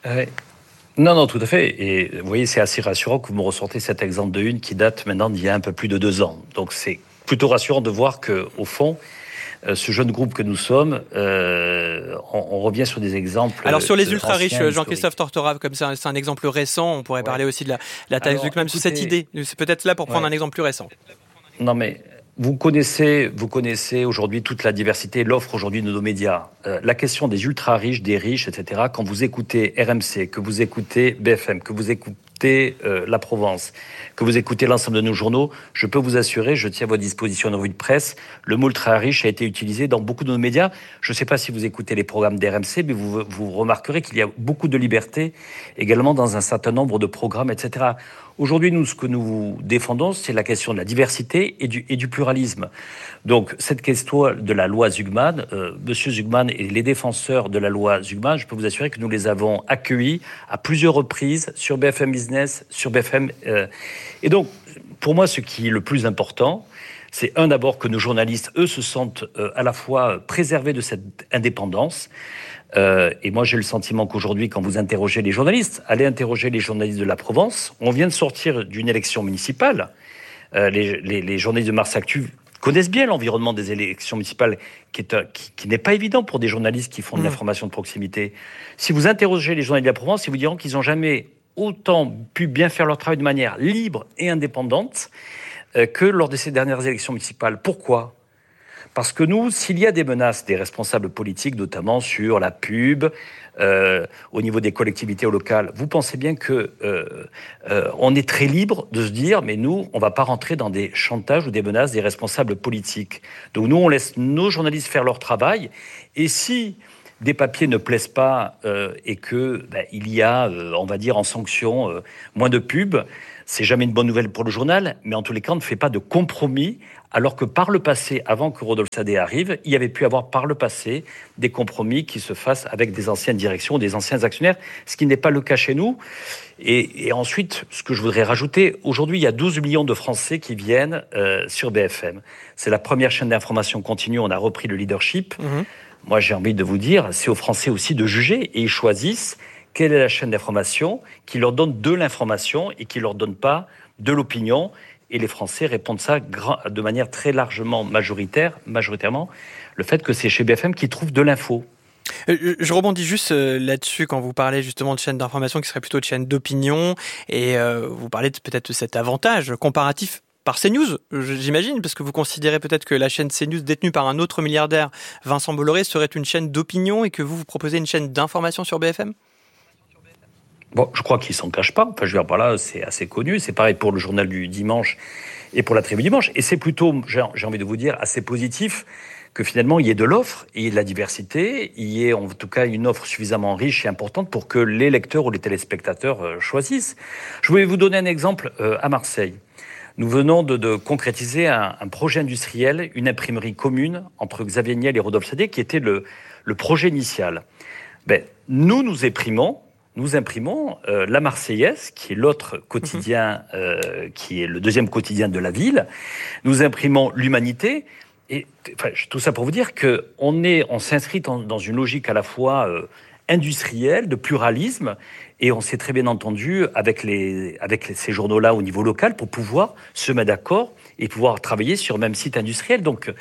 Non, tout à fait. Et vous voyez, c'est assez rassurant que vous me ressortez cet exemple de une qui date maintenant d'il y a un peu plus de 2 ans. Donc, c'est plutôt rassurant de voir que, au fond, ce jeune groupe que nous sommes, on revient sur des exemples. Alors sur les ultra riches, Jean-Christophe Tortora, comme ça, c'est un exemple récent. On pourrait parler aussi de la taxe Zuckman sur cette idée. C'est peut-être là pour prendre un exemple plus récent. Non, mais vous connaissez aujourd'hui toute la diversité, l'offre aujourd'hui de nos médias. La question des ultra riches, des riches, etc. Quand vous écoutez RMC, que vous écoutez BFM, que vous écoutez La Provence, que vous écoutez l'ensemble de nos journaux, je peux vous assurer, je tiens à votre disposition une revue de presse, le mot ultra riche a été utilisé dans beaucoup de nos médias. Je ne sais pas si vous écoutez les programmes d'RMC, mais vous remarquerez qu'il y a beaucoup de liberté également dans un certain nombre de programmes, etc. Aujourd'hui, nous, ce que nous défendons, c'est la question de la diversité et du pluralisme. Donc, cette question de la loi Zuckman, Monsieur Zuckman et les défenseurs de la loi Zuckman, je peux vous assurer que nous les avons accueillis à plusieurs reprises sur BFM Business, sur BFM. Et donc, pour moi, ce qui est le plus important, C'est d'abord que nos journalistes, eux, se sentent à la fois préservés de cette indépendance. Et moi, j'ai le sentiment qu'aujourd'hui, quand vous interrogez les journalistes, allez interroger les journalistes de la Provence. On vient de sortir d'une élection municipale. Les journalistes de Mars Actu connaissent bien l'environnement des élections municipales, qui n'est pas évident pour des journalistes qui font de l'information de proximité. Si vous interrogez les journalistes de la Provence, ils vous diront qu'ils n'ont jamais autant pu bien faire leur travail de manière libre et indépendante que lors de ces dernières élections municipales. Pourquoi ? Parce que nous, s'il y a des menaces des responsables politiques, notamment sur la pub, au niveau des collectivités locales, vous pensez bien que on est très libre de se dire, mais nous, on ne va pas rentrer dans des chantages ou des menaces des responsables politiques. Donc nous, on laisse nos journalistes faire leur travail. Et si des papiers ne plaisent pas et que il y a, on va dire, en sanction, moins de pubs, c'est jamais une bonne nouvelle pour le journal, mais en tous les cas, on ne fait pas de compromis, alors que par le passé, avant que Rodolphe Saadé arrive, il y avait pu avoir par le passé des compromis qui se fassent avec des anciennes directions, des anciens actionnaires, ce qui n'est pas le cas chez nous. Et ensuite, ce que je voudrais rajouter, aujourd'hui, il y a 12 millions de Français qui viennent sur BFM. C'est la première chaîne d'information continue, on a repris le leadership. Moi, j'ai envie de vous dire, c'est aux Français aussi de juger, et ils choisissent quelle est la chaîne d'information qui leur donne de l'information et qui ne leur donne pas de l'opinion. Et les Français répondent ça de manière très largement majoritairement, le fait que c'est chez BFM qu'ils trouvent de l'info. Je rebondis juste là-dessus quand vous parlez justement de chaîne d'information qui serait plutôt de chaîne d'opinion, et vous parlez peut-être de cet avantage comparatif par CNews, j'imagine, parce que vous considérez peut-être que la chaîne CNews détenue par un autre milliardaire, Vincent Bolloré, serait une chaîne d'opinion et que vous proposez une chaîne d'information sur BFM ? Bon, je crois qu'il ne s'en cache pas. Enfin, je veux dire, par là, c'est assez connu. C'est pareil pour le journal du dimanche et pour la Tribune du dimanche. Et c'est plutôt, j'ai envie de vous dire, assez positif que finalement, il y ait de l'offre, il y ait de la diversité, il y ait en tout cas une offre suffisamment riche et importante pour que les lecteurs ou les téléspectateurs choisissent. Je voulais vous donner un exemple à Marseille. Nous venons de concrétiser un projet industriel, une imprimerie commune entre Xavier Niel et Rodolphe Saadé, qui était le projet initial. Nous imprimons La Marseillaise, qui est l'autre quotidien, qui est le deuxième quotidien de la ville. Nous imprimons l'Humanité. Et tout ça pour vous dire qu'on s'inscrit dans une logique à la fois industrielle, de pluralisme, et on s'est très bien entendu avec ces journaux-là au niveau local pour pouvoir se mettre d'accord et pouvoir travailler sur le même site industriel. Donc,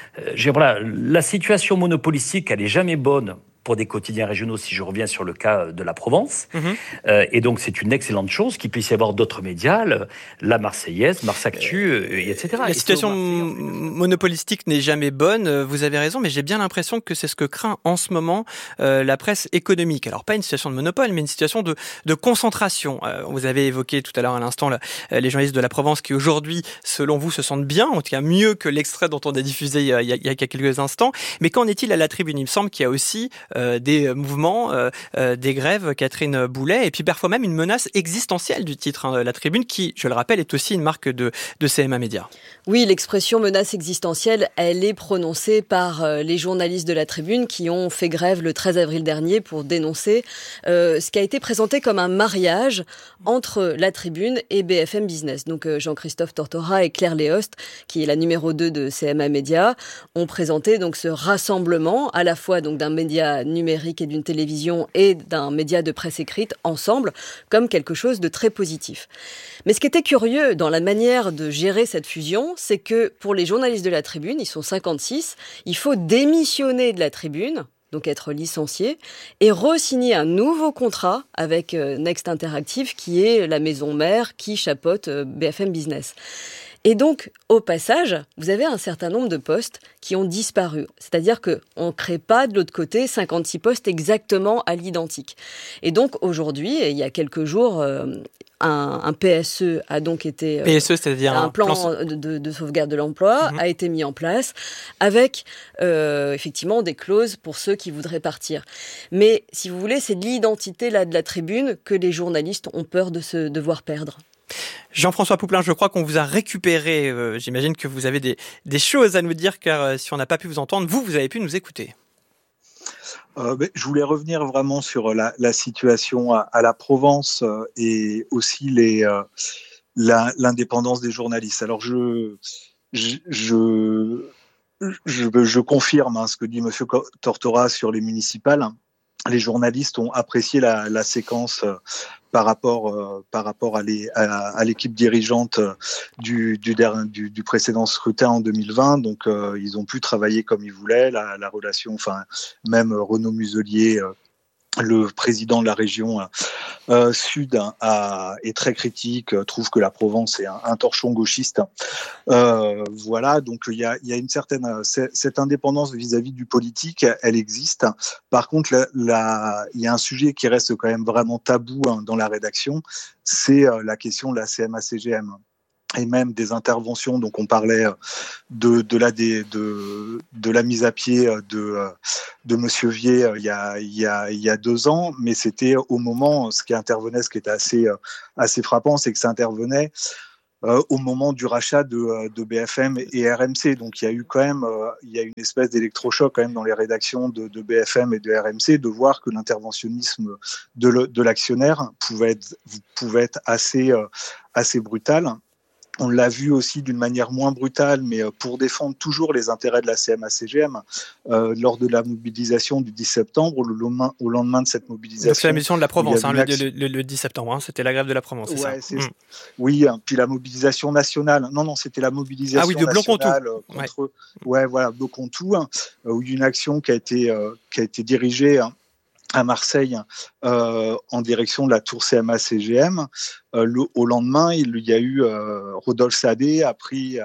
la situation monopolistique, elle n'est jamais bonne pour des quotidiens régionaux, si je reviens sur le cas de la Provence. Et donc, c'est une excellente chose qu'il puisse y avoir d'autres médias, la Marseillaise, Mars Actu, etc. La situation monopolistique n'est jamais bonne, vous avez raison, mais j'ai bien l'impression que c'est ce que craint en ce moment la presse économique. Alors, pas une situation de monopole, mais une situation de concentration. Vous avez évoqué tout à l'heure à l'instant les journalistes de la Provence qui aujourd'hui, selon vous, se sentent bien, en tout cas mieux que l'extrait dont on a diffusé il y a quelques instants. Mais qu'en est-il à la Tribune ? Il me semble qu'il y a aussi des mouvements, des grèves, Catherine Boulet, et puis parfois même une menace existentielle du titre, La Tribune, qui, je le rappelle, est aussi une marque de CMA Média. Oui, l'expression menace existentielle, elle est prononcée par les journalistes de La Tribune qui ont fait grève le 13 avril dernier pour dénoncer ce qui a été présenté comme un mariage entre La Tribune et BFM Business. Donc Jean-Christophe Tortora et Claire Léost, qui est la numéro 2 de CMA Média, ont présenté donc ce rassemblement à la fois donc d'un média numérique et d'une télévision et d'un média de presse écrite ensemble comme quelque chose de très positif. Mais ce qui était curieux dans la manière de gérer cette fusion, c'est que pour les journalistes de La Tribune, ils sont 56, il faut démissionner de La Tribune, donc être licencié, et re-signer un nouveau contrat avec Next Interactive, qui est la maison mère qui chapeaute BFM Business. Et donc, au passage, vous avez un certain nombre de postes qui ont disparu. C'est-à-dire qu'on ne crée pas de l'autre côté 56 postes exactement à l'identique. Et donc, aujourd'hui, il y a quelques jours, un PSE a donc été... PSE, c'est-à-dire un plan de sauvegarde de l'emploi a été mis en place avec, effectivement, des clauses pour ceux qui voudraient partir. Mais, si vous voulez, c'est de l'identité là, de La Tribune que les journalistes ont peur de se devoir perdre. Jean-François Pouplain, je crois qu'on vous a récupéré. J'imagine que vous avez des choses à nous dire, car si on n'a pas pu vous entendre, vous avez pu nous écouter. Je voulais revenir vraiment sur la situation à la Provence et aussi l'indépendance des journalistes. Alors Je confirme ce que dit Monsieur Tortora sur les municipales. Les journalistes ont apprécié la séquence par rapport à l'équipe dirigeante du précédent scrutin en 2020. Donc, ils ont pu travailler comme ils voulaient. La relation, même Renaud Muselier, le président de la région Sud, est très critique, trouve que la Provence est un torchon gauchiste. Voilà, donc il y a une certaine cette indépendance vis-à-vis du politique, elle existe. Par contre, il y a un sujet qui reste quand même vraiment tabou dans la rédaction, c'est la question de la CMA-CGM. Et même des interventions, donc on parlait de la mise à pied de Monsieur Vier il y a 2 ans, mais c'était au moment, ce qui était assez frappant, c'est que ça intervenait au moment du rachat de BFM et RMC. Donc il y a eu quand même une espèce d'électrochoc quand même dans les rédactions de BFM et de RMC, de voir que l'interventionnisme de l'actionnaire pouvait être assez brutal. On l'a vu aussi d'une manière moins brutale, mais pour défendre toujours les intérêts de la CMA-CGM, lors de la mobilisation du 10 septembre, au lendemain de cette mobilisation. Donc c'est la mission de la Provence, le 10 septembre, c'était la grève de la Provence, c'est ça Oui, puis la mobilisation nationale. Non, c'était la mobilisation de nationale contre Blocontou, où une action qui a été dirigée à Marseille en direction de la tour CMA-CGM. Au lendemain, il y a eu Rodolphe Saadé a pris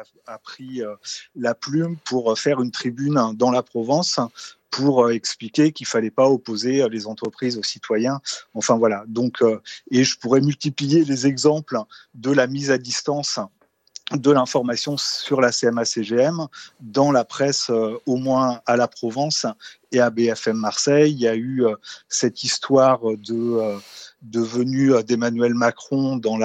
la plume pour faire une tribune dans la Provence pour expliquer qu'il fallait pas opposer les entreprises aux citoyens. Enfin voilà. Donc, et je pourrais multiplier les exemples de la mise à distance de l'information sur la CMA-CGM dans la presse, au moins à la Provence et à BFM Marseille. Il y a eu cette histoire de venue d'Emmanuel Macron dans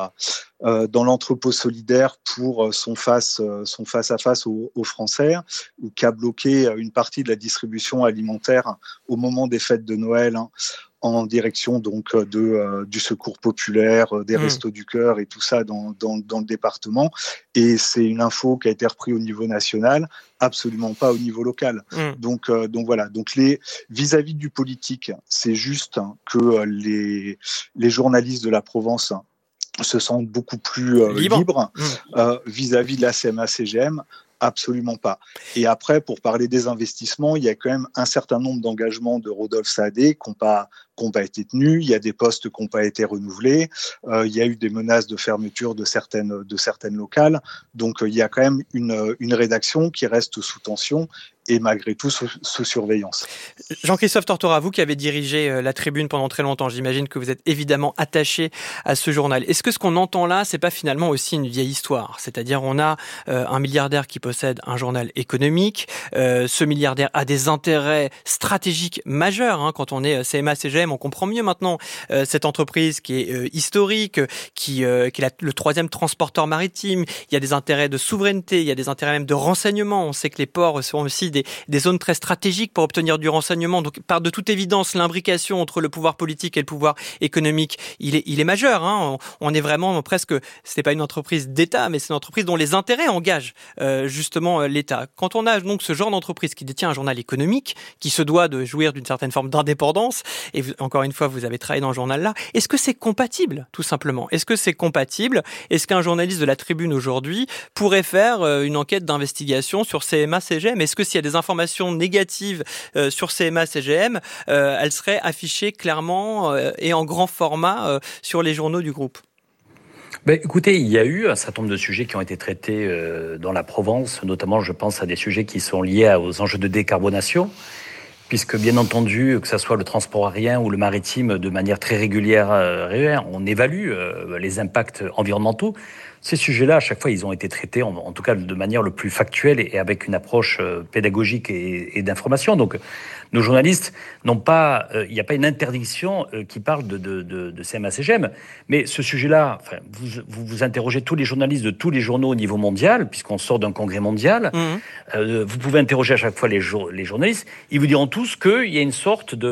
l'entrepôt solidaire pour son face-à-face aux Français, qui a bloqué une partie de la distribution alimentaire au moment des fêtes de Noël, en direction donc du secours populaire, des Restos du Cœur et tout ça dans le département. Et c'est une info qui a été reprise au niveau national, absolument pas au niveau local. Donc voilà. Donc vis-à-vis du politique, c'est juste que les journalistes de la Provence se sentent beaucoup plus libres vis-à-vis de la CMA-CGM. Absolument pas. Et après, pour parler des investissements, il y a quand même un certain nombre d'engagements de Rodolphe Saadé qui n'ont pas été tenus. Il y a des postes qui n'ont pas été renouvelés. Il y a eu des menaces de fermeture de certaines locales. Donc, il y a quand même une rédaction qui reste sous tension et malgré tout sous surveillance. Jean-Christophe Tortora, vous qui avez dirigé la Tribune pendant très longtemps, j'imagine que vous êtes évidemment attaché à ce journal. Est-ce que ce qu'on entend là, c'est pas finalement aussi une vieille histoire ? C'est-à-dire, on a un milliardaire qui possède un journal économique. Ce milliardaire a des intérêts stratégiques majeurs. Quand on est CMA-CGM, on comprend mieux maintenant cette entreprise qui est historique, qui est le 3e transporteur maritime. Il y a des intérêts de souveraineté, il y a des intérêts même de renseignement. On sait que les ports sont aussi des zones très stratégiques pour obtenir du renseignement. Donc, par de toute évidence, l'imbrication entre le pouvoir politique et le pouvoir économique, il est majeur. On est vraiment presque, c'est pas une entreprise d'État, mais c'est une entreprise dont les intérêts engagent justement l'État. Quand on a donc ce genre d'entreprise qui détient un journal économique, qui se doit de jouir d'une certaine forme d'indépendance, et encore une fois, vous avez travaillé dans ce journal-là, est-ce que c'est compatible, tout simplement ? Est-ce que c'est compatible ? Est-ce qu'un journaliste de la Tribune aujourd'hui pourrait faire une enquête d'investigation sur CMA-CGM ? Est-ce que s'il y a des informations négatives sur CMA-CGM, elles seraient affichées clairement et en grand format sur les journaux du groupe ? Écoutez, il y a eu un certain nombre de sujets qui ont été traités dans la Provence, notamment je pense à des sujets qui sont liés aux enjeux de décarbonation, puisque bien entendu, que ce soit le transport aérien ou le maritime, de manière très régulière, on évalue les impacts environnementaux. Ces sujets-là, à chaque fois, ils ont été traités, en tout cas de manière le plus factuelle et avec une approche pédagogique et d'information. Donc, nos journalistes n'ont pas, il n'y a pas une interdiction qui parle de CMA-CGM. Mais ce sujet-là, vous interrogez tous les journalistes de tous les journaux au niveau mondial, puisqu'on sort d'un congrès mondial. Vous pouvez interroger à chaque fois les journalistes. Ils vous diront tous qu'il y a une sorte de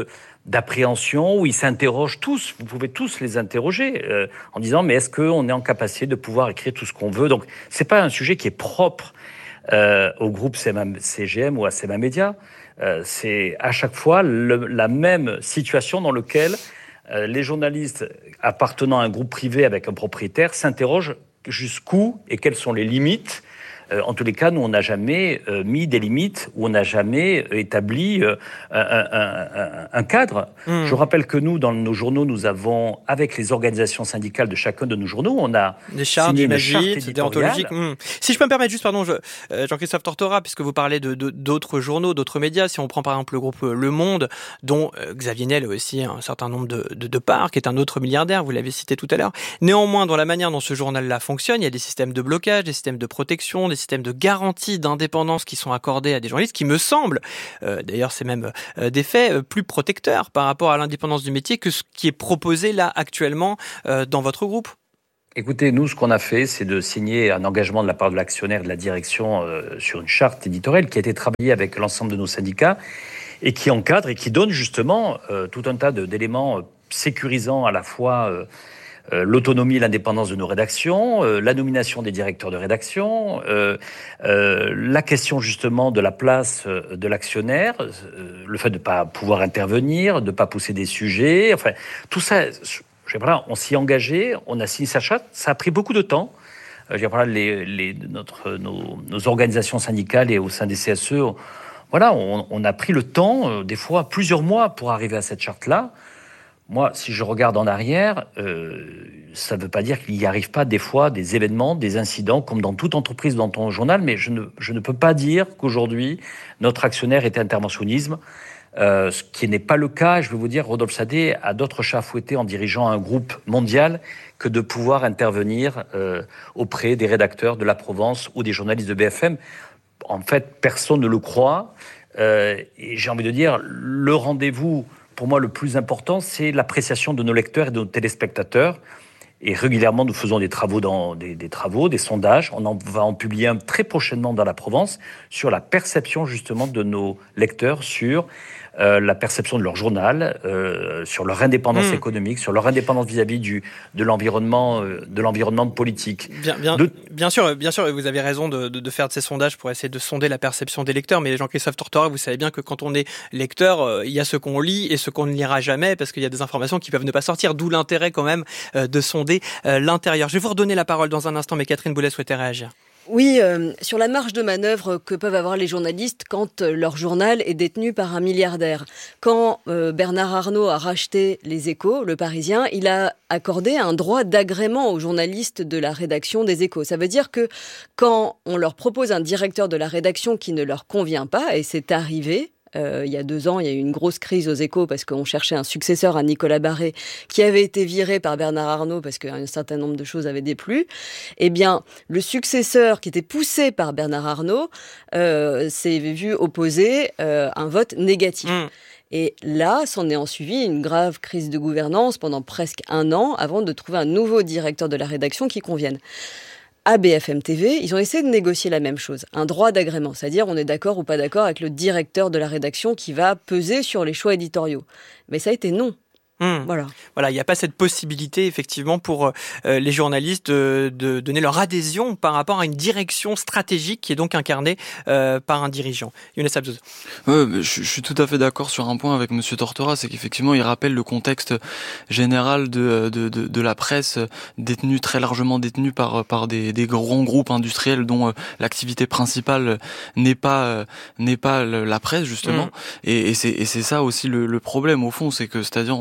d'appréhension, où ils s'interrogent tous, vous pouvez tous les interroger, en disant mais est-ce qu'on est en capacité de pouvoir écrire tout ce qu'on veut? Donc c'est pas un sujet qui est propre au groupe CMA-CGM ou à CMA Média. C'est à chaque fois la même situation dans laquelle les journalistes appartenant à un groupe privé avec un propriétaire s'interrogent jusqu'où et quelles sont les limites. En tous les cas, nous, on n'a jamais mis des limites ou on n'a jamais établi un cadre. Je rappelle que nous, dans nos journaux, nous avons, avec les organisations syndicales de chacun de nos journaux, on a des chartes, signé une charte déontologique. Si je peux me permettre, juste, pardon, Jean-Christophe Tortora, puisque vous parlez d'autres journaux, d'autres médias, si on prend par exemple le groupe Le Monde, dont Xavier Niel a aussi un certain nombre de parts, qui est un autre milliardaire, vous l'avez cité tout à l'heure. Néanmoins, dans la manière dont ce journal-là fonctionne, il y a des systèmes de blocage, des systèmes de protection, des systèmes de garantie d'indépendance qui sont accordés à des journalistes qui me semblent, d'ailleurs c'est même des faits, plus protecteurs par rapport à l'indépendance du métier que ce qui est proposé là actuellement dans votre groupe. Écoutez, nous, ce qu'on a fait, c'est de signer un engagement de la part de l'actionnaire et de la direction sur une charte éditoriale qui a été travaillée avec l'ensemble de nos syndicats et qui encadre et qui donne justement tout un tas d'éléments sécurisant à la fois l'autonomie et l'indépendance de nos rédactions, la nomination des directeurs de rédaction, la question justement de la place de l'actionnaire, le fait de ne pas pouvoir intervenir, de ne pas pousser des sujets, enfin tout ça, on s'y est engagé, on a signé sa charte, ça a pris beaucoup de temps. Nos organisations syndicales et au sein des CSE, on a pris le temps, des fois plusieurs mois pour arriver à cette charte-là. Moi, si je regarde en arrière, ça ne veut pas dire qu'il n'y arrive pas des fois des événements, des incidents, comme dans toute entreprise, dans ton journal, mais je ne peux pas dire qu'aujourd'hui, notre actionnaire est interventionnisme, ce qui n'est pas le cas. Je vais vous dire, Rodolphe Sadé a d'autres chats à fouetter en dirigeant un groupe mondial que de pouvoir intervenir auprès des rédacteurs de La Provence ou des journalistes de BFM. En fait, personne ne le croit. Et j'ai envie de dire, le rendez-vous... Pour moi, le plus important, c'est l'appréciation de nos lecteurs et de nos téléspectateurs. Et régulièrement, nous faisons des travaux, des sondages. On va en publier un très prochainement dans La Provence sur la perception justement de nos lecteurs sur la perception de leur journal, sur leur indépendance économique, sur leur indépendance vis-à-vis de l'environnement politique. Bien sûr, vous avez raison de faire de ces sondages pour essayer de sonder la perception des lecteurs, mais Jean-Christophe Tortora, vous savez bien que quand on est lecteur, il y a ce qu'on lit et ce qu'on ne lira jamais, parce qu'il y a des informations qui peuvent ne pas sortir, d'où l'intérêt quand même de sonder l'intérieur. Je vais vous redonner la parole dans un instant, mais Catherine Boulet souhaitait réagir. Oui, sur la marge de manœuvre que peuvent avoir les journalistes quand leur journal est détenu par un milliardaire. Quand Bernard Arnault a racheté Les Échos, Le Parisien, il a accordé un droit d'agrément aux journalistes de la rédaction des Échos. Ça veut dire que quand on leur propose un directeur de la rédaction qui ne leur convient pas, et c'est arrivé, il y a 2 ans, il y a eu une grosse crise aux Échos parce qu'on cherchait un successeur à Nicolas Barré qui avait été viré par Bernard Arnault parce qu'un certain nombre de choses avaient déplu. Eh bien, le successeur qui était poussé par Bernard Arnault s'est vu opposer un vote négatif. Et là, s'en est ensuivi une grave crise de gouvernance pendant presque 1 an avant de trouver un nouveau directeur de la rédaction qui convienne. À BFM TV, ils ont essayé de négocier la même chose, un droit d'agrément, c'est-à-dire on est d'accord ou pas d'accord avec le directeur de la rédaction qui va peser sur les choix éditoriaux. Mais ça a été non. Voilà, il n'y a pas cette possibilité effectivement pour les journalistes de donner leur adhésion par rapport à une direction stratégique qui est donc incarnée par un dirigeant. Younes Abzouz. Je suis tout à fait d'accord sur un point avec Monsieur Tortora, c'est qu'effectivement il rappelle le contexte général de la presse très largement détenue par des grands groupes industriels dont l'activité principale n'est pas la presse justement. Et c'est ça aussi le problème au fond, c'est que c'est-à-dire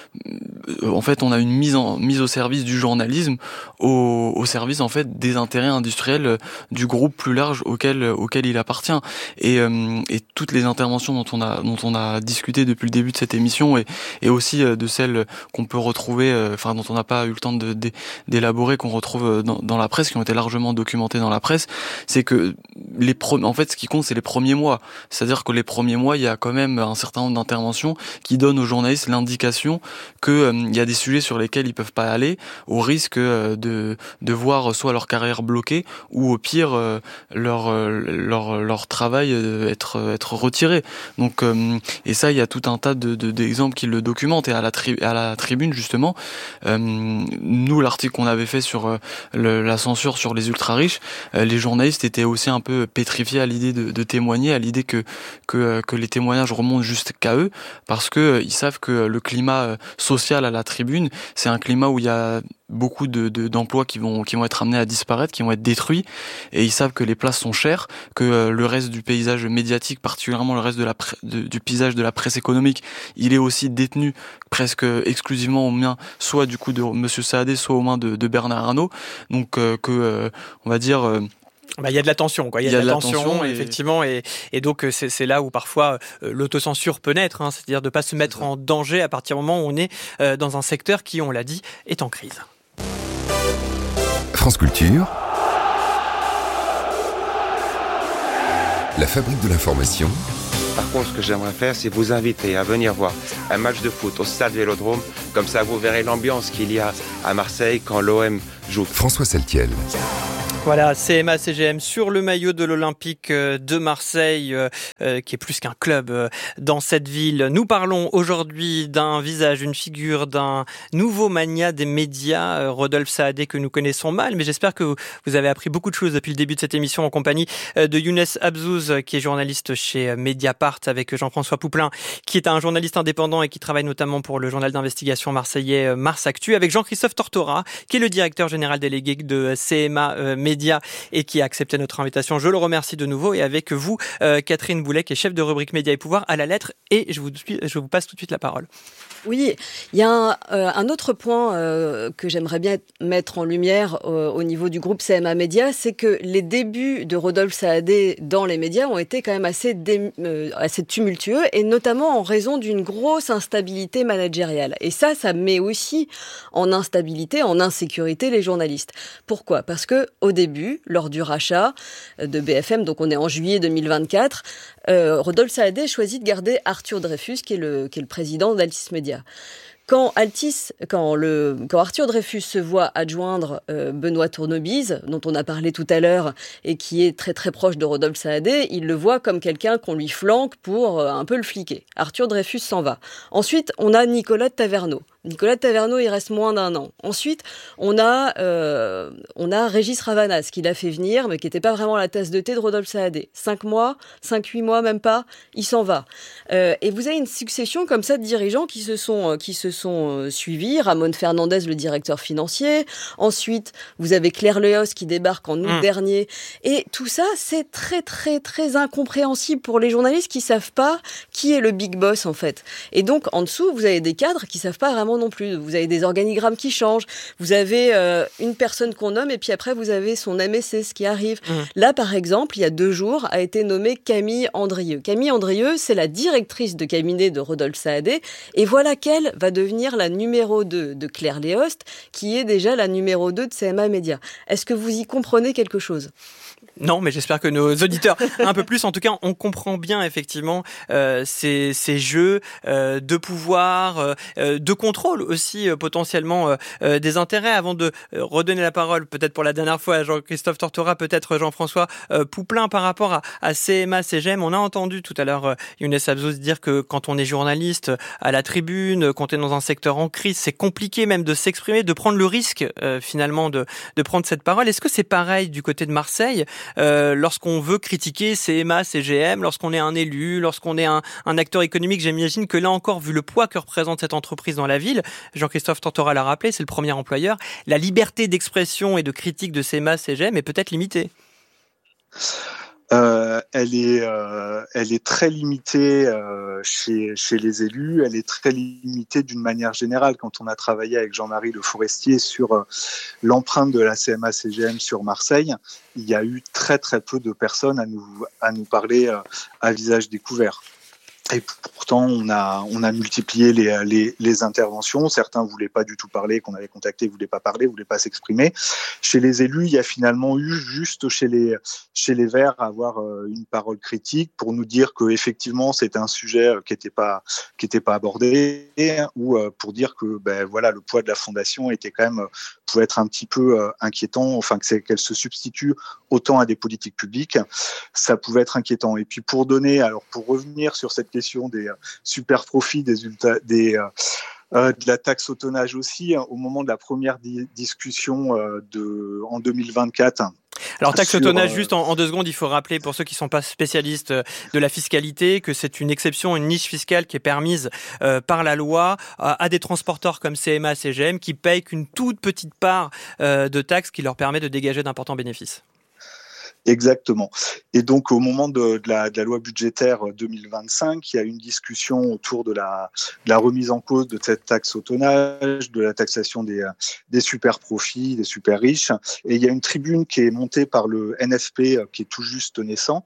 en fait, on a une mise au service du journalisme au service en fait des intérêts industriels du groupe plus large auquel il appartient. Et toutes les interventions dont on a discuté depuis le début de cette émission et aussi de celles qu'on peut retrouver, dont on n'a pas eu le temps d'élaborer, qu'on retrouve dans la presse, qui ont été largement documentées dans la presse, c'est que en fait, ce qui compte, c'est les premiers mois. C'est-à-dire que les premiers mois, il y a quand même un certain nombre d'interventions qui donnent aux journalistes l'indication décision qu'il y a des sujets sur lesquels ils peuvent pas aller, au risque de voir soit leur carrière bloquée ou au pire leur travail être retiré. Donc et ça, il y a tout un tas d'exemples qui le documentent. Et à la tribune justement, nous, l'article qu'on avait fait sur la censure sur les ultra riches, les journalistes étaient aussi un peu pétrifiés à l'idée de témoigner, à l'idée que les témoignages remontent jusqu'à eux, parce que ils savent que le climat social à la tribune, c'est un climat où il y a beaucoup d'emplois qui vont être amenés à disparaître, qui vont être détruits, et ils savent que les places sont chères, que le reste du paysage médiatique, particulièrement le reste du paysage de la presse économique, il est aussi détenu presque exclusivement aux mains, soit du coup de Monsieur Saadé, soit aux mains de Bernard Arnault. Donc on va dire il y a de la tension, quoi. Il y a de la tension, effectivement, et donc c'est là où parfois l'autocensure peut naître, hein, c'est-à-dire de ne pas se mettre en danger à partir du moment où on est dans un secteur qui, on l'a dit, est en crise. France Culture, la fabrique de l'information. Par contre, ce que j'aimerais faire, c'est vous inviter à venir voir un match de foot au stade Vélodrome. Comme ça, vous verrez l'ambiance qu'il y a à Marseille quand l'OM joue. François Saltiel. Voilà, CMA CGM sur le maillot de l'Olympique de Marseille, qui est plus qu'un club dans cette ville. Nous parlons aujourd'hui d'un visage, une figure, d'un nouveau mania des médias, Rodolphe Saadé, que nous connaissons mal, mais j'espère que vous avez appris beaucoup de choses depuis le début de cette émission en compagnie de Younes Abzouz, qui est journaliste chez Mediapart, avec Jean-François Pouplain, qui est un journaliste indépendant et qui travaille notamment pour le journal d'investigation marseillais Mars Actu, avec Jean-Christophe Tortora, qui est le directeur général délégué de CMA Média et qui a accepté notre invitation. Je le remercie de nouveau. Et avec vous, Catherine Boulet, qui est chef de rubrique Média et Pouvoir à la lettre. Et je vous passe tout de suite la parole. Oui, il y a un autre point que j'aimerais bien mettre en lumière au niveau du groupe CMA Média, c'est que les débuts de Rodolphe Saadé dans les médias ont été quand même assez tumultueux, et notamment en raison d'une grosse instabilité managériale. Et ça met aussi en instabilité, en insécurité les journalistes. Pourquoi ? Parce que au début, lors du rachat de BFM, donc on est en juillet 2024, Rodolphe Saadé choisit de garder Arthur Dreyfus, qui est le président d'Altis Média. Quand Arthur Dreyfus se voit adjoindre Benoît Tournebise, dont on a parlé tout à l'heure, et qui est très très proche de Rodolphe Saadé, il le voit comme quelqu'un qu'on lui flanque pour un peu le fliquer. Arthur Dreyfus s'en va. Ensuite, on a Nicolas de Taverneau. Nicolas de Taverneau, il reste moins d'1 an. Ensuite, on a Régis Ravanas, qui l'a fait venir, mais qui n'était pas vraiment la tasse de thé de Rodolphe Saadé. 8 mois, même pas, il s'en va. Et vous avez une succession comme ça de dirigeants qui se sont suivis. Ramon Fernandez, le directeur financier. Ensuite, vous avez Claire Léos qui débarque en août dernier. Et tout ça, c'est très, très, très incompréhensible pour les journalistes qui savent pas qui est le big boss, en fait. Et donc, en dessous, vous avez des cadres qui savent pas vraiment non plus. Vous avez des organigrammes qui changent. Vous avez une personne qu'on nomme et puis après, vous avez son MSC, qui arrive. Là, par exemple, il y a 2 jours, a été nommée Camille Andrieux. Camille Andrieux, c'est la directrice de cabinet de Rodolphe Saadé. Et voilà qu'elle va devenir la numéro 2 de Claire Léost, qui est déjà la numéro 2 de CMA Média. Est-ce que vous y comprenez quelque chose ? Non, mais j'espère que nos auditeurs un peu plus. En tout cas, on comprend bien effectivement ces jeux de pouvoir, de contrôle aussi potentiellement des intérêts. Avant de redonner la parole, peut-être pour la dernière fois à Jean-Christophe Tortora, peut-être Jean-François Pouplain, par rapport à CMA CGM. On a entendu tout à l'heure Younes Abzouz dire que quand on est journaliste à la tribune, quand on est dans un secteur en crise, c'est compliqué même de s'exprimer, de prendre le risque finalement de prendre cette parole. Est-ce que c'est pareil du côté de Marseille ? Lorsqu'on veut critiquer CMA, CGM, lorsqu'on est un élu, lorsqu'on est un acteur économique, j'imagine que là encore, vu le poids que représente cette entreprise dans la ville, Jean-Christophe Tortora l'a rappelé, c'est le premier employeur, la liberté d'expression et de critique de CMA, CGM est peut-être limitée. Elle est très limitée chez les élus, elle est très limitée d'une manière générale. Quand on a travaillé avec Jean-Marie Le Forestier sur l'empreinte de la CMA-CGM sur Marseille, il y a eu très très peu de personnes à nous parler à visage découvert. Et pourtant, on a multiplié les interventions. Certains voulaient pas du tout parler, qu'on avait contacté, voulaient pas parler, voulaient pas s'exprimer. Chez les élus, il y a finalement eu juste chez les Verts avoir une parole critique pour nous dire que effectivement c'était un sujet qui était pas abordé, ou pour dire que le poids de la fondation était quand même pouvait être un petit peu inquiétant. Enfin qu'elle se substitue autant à des politiques publiques, ça pouvait être inquiétant. Et puis pour revenir sur cette question des super profits, de la taxe au tonnage aussi, au moment de la première discussion en 2024. Alors taxe au tonnage, juste en 2 secondes, il faut rappeler pour ceux qui ne sont pas spécialistes de la fiscalité que c'est une exception, une niche fiscale qui est permise par la loi à des transporteurs comme CMA, CGM qui payent qu'une toute petite part de taxes qui leur permet de dégager d'importants bénéfices. Exactement. Et donc, au moment de la loi budgétaire 2025, il y a une discussion autour de la remise en cause de cette taxe au tonnage, de la taxation des super profits, des super riches. Et il y a une tribune qui est montée par le NFP, qui est tout juste naissant.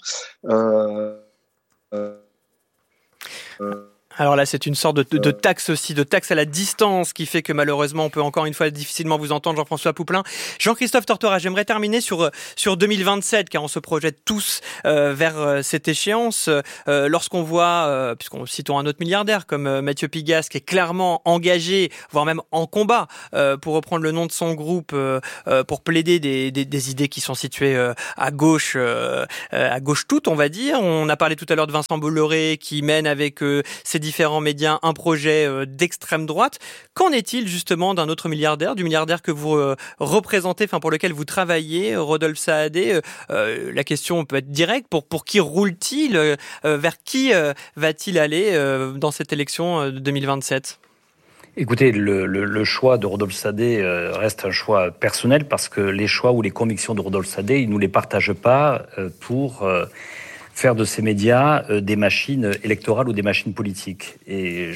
Alors là, c'est une sorte de taxe aussi, de taxe à la distance qui fait que malheureusement, on peut encore une fois difficilement vous entendre, Jean-François Pouplain. Jean-Christophe Tortora, j'aimerais terminer sur 2027, car on se projette tous vers cette échéance. Lorsqu'on voit, citons un autre milliardaire comme Mathieu Pigasse, qui est clairement engagé, voire même en combat, pour reprendre le nom de son groupe, pour plaider des idées qui sont situées à gauche toute, on va dire. On a parlé tout à l'heure de Vincent Bolloré, qui mène avec ses différents médias un projet d'extrême droite. Qu'en est-il justement d'un autre milliardaire, du milliardaire que vous représentez, pour lequel vous travaillez, Rodolphe Saadé? La question peut être directe. Pour qui roule-t-il? Vers qui va-t-il aller dans cette élection de 2027? Écoutez, le choix de Rodolphe Saadé reste un choix personnel, parce que les choix ou les convictions de Rodolphe Saadé, il ne nous les partage pas pour faire de ces médias des machines électorales ou des machines politiques. Et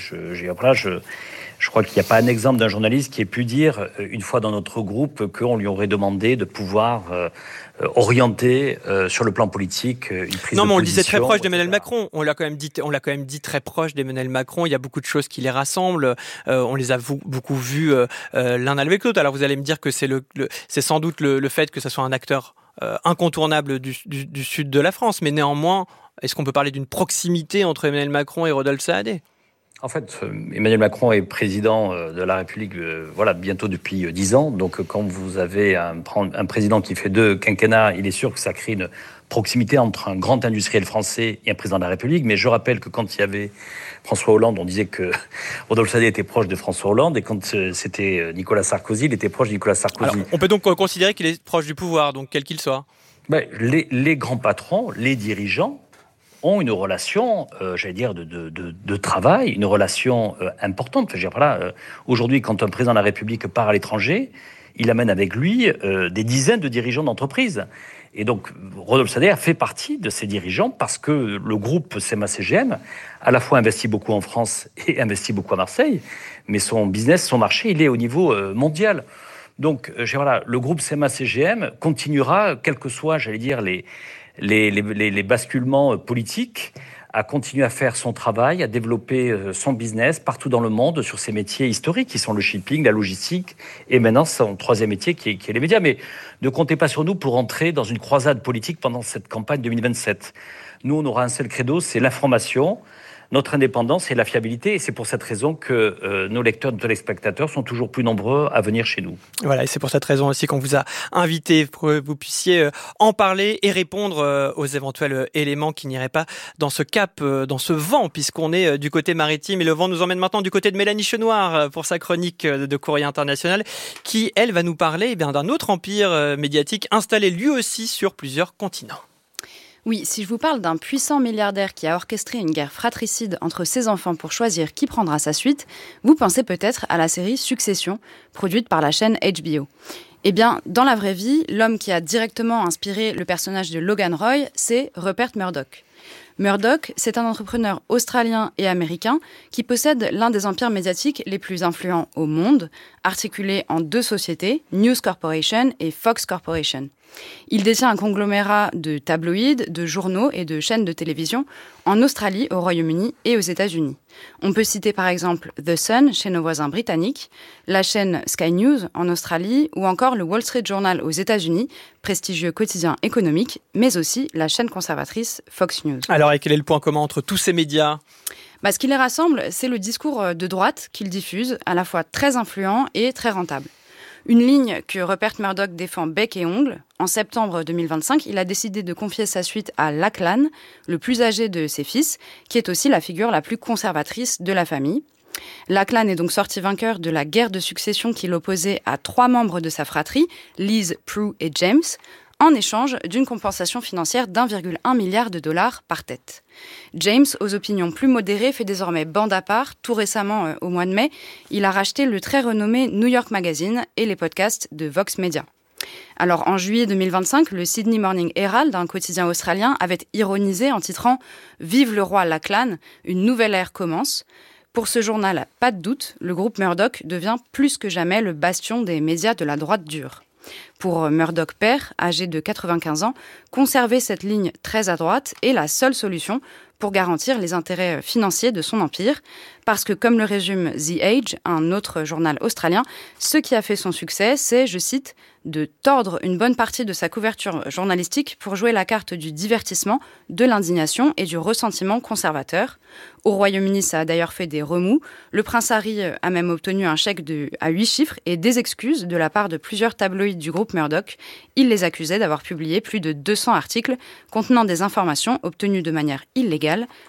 je crois qu'il n'y a pas un exemple d'un journaliste qui ait pu dire une fois dans notre groupe qu'on lui aurait demandé de pouvoir orienter sur le plan politique une prise de position. Non, mais on le disait très proche d'Emmanuel Macron. On l'a quand même dit très proche d'Emmanuel Macron. Il y a beaucoup de choses qui les rassemblent. On les a beaucoup vus l'un avec l'autre. Alors vous allez me dire que c'est sans doute le fait que ce soit un acteur incontournable du sud de la France, mais néanmoins, est-ce qu'on peut parler d'une proximité entre Emmanuel Macron et Rodolphe Saadé? En fait, Emmanuel Macron est président de la République bientôt depuis 10 ans. Donc quand vous avez un président qui fait 2 quinquennats, il est sûr que ça crée une proximité entre un grand industriel français et un président de la République. Mais je rappelle que quand il y avait François Hollande, on disait que Rodolphe Saadé était proche de François Hollande, et quand c'était Nicolas Sarkozy, il était proche de Nicolas Sarkozy. Alors, on peut donc considérer qu'il est proche du pouvoir, donc quel qu'il soit. Les grands patrons, les dirigeants, ont une relation, de travail, une relation importante. Aujourd'hui, quand un président de la République part à l'étranger, il amène avec lui des dizaines de dirigeants d'entreprises. Et donc, Rodolphe Saadé a fait partie de ces dirigeants parce que le groupe CMA-CGM, à la fois investit beaucoup en France et investit beaucoup à Marseille, mais son business, son marché, il est au niveau mondial. Donc, le groupe CMA-CGM continuera, quels que soient, les basculements politiques, à continuer à faire son travail, à développer son business partout dans le monde sur ses métiers historiques qui sont le shipping, la logistique et maintenant son 3e métier qui est les médias. Mais ne comptez pas sur nous pour entrer dans une croisade politique pendant cette campagne 2027. Nous, on aura un seul credo, c'est l'information, notre indépendance et la fiabilité. Et c'est pour cette raison que nos lecteurs, nos téléspectateurs sont toujours plus nombreux à venir chez nous. Voilà, et c'est pour cette raison aussi qu'on vous a invité pour que vous puissiez en parler et répondre aux éventuels éléments qui n'iraient pas dans ce cap, dans ce vent, puisqu'on est du côté maritime. Et le vent nous emmène maintenant du côté de Mélanie Chenoir pour sa chronique de Courrier International, qui, elle, va nous parler d'un autre empire médiatique installé lui aussi sur plusieurs continents. Oui, si je vous parle d'un puissant milliardaire qui a orchestré une guerre fratricide entre ses enfants pour choisir qui prendra sa suite, vous pensez peut-être à la série Succession, produite par la chaîne HBO. Eh bien, dans la vraie vie, l'homme qui a directement inspiré le personnage de Logan Roy, c'est Rupert Murdoch. Murdoch, c'est un entrepreneur australien et américain qui possède l'un des empires médiatiques les plus influents au monde, articulé en 2 sociétés, News Corporation et Fox Corporation. Il détient un conglomérat de tabloïds, de journaux et de chaînes de télévision en Australie, au Royaume-Uni et aux États-Unis. On peut citer par exemple The Sun chez nos voisins britanniques, la chaîne Sky News en Australie ou encore le Wall Street Journal aux États-Unis, prestigieux quotidien économique, mais aussi la chaîne conservatrice Fox News. Alors, et quel est le point commun entre tous ces médias ? Ce qui les rassemble, c'est le discours de droite qu'ils diffusent, à la fois très influent et très rentable. Une ligne que Rupert Murdoch défend bec et ongle. En septembre 2025, il a décidé de confier sa suite à Lachlan, le plus âgé de ses fils, qui est aussi la figure la plus conservatrice de la famille. Lachlan est donc sorti vainqueur de la guerre de succession qu'il opposait à 3 membres de sa fratrie, Liz, Prue et James, en échange d'une compensation financière d'1,1 milliard de dollars par tête. James, aux opinions plus modérées, fait désormais bande à part. Tout récemment, au mois de mai, il a racheté le très renommé New York Magazine et les podcasts de Vox Media. Alors, en juillet 2025, le Sydney Morning Herald, un quotidien australien, avait ironisé en titrant « Vive le roi Lachlan, une nouvelle ère commence ». Pour ce journal, pas de doute, le groupe Murdoch devient plus que jamais le bastion des médias de la droite dure. Pour Murdoch père, âgé de 95 ans, conserver cette ligne très à droite est la seule solution pour garantir les intérêts financiers de son empire. Parce que, comme le résume The Age, un autre journal australien, ce qui a fait son succès, c'est, je cite, de tordre une bonne partie de sa couverture journalistique pour jouer la carte du divertissement, de l'indignation et du ressentiment conservateur. Au Royaume-Uni, ça a d'ailleurs fait des remous. Le prince Harry a même obtenu un chèque à 8 chiffres et des excuses de la part de plusieurs tabloïds du groupe Murdoch. Il les accusait d'avoir publié plus de 200 articles contenant des informations obtenues de manière illégale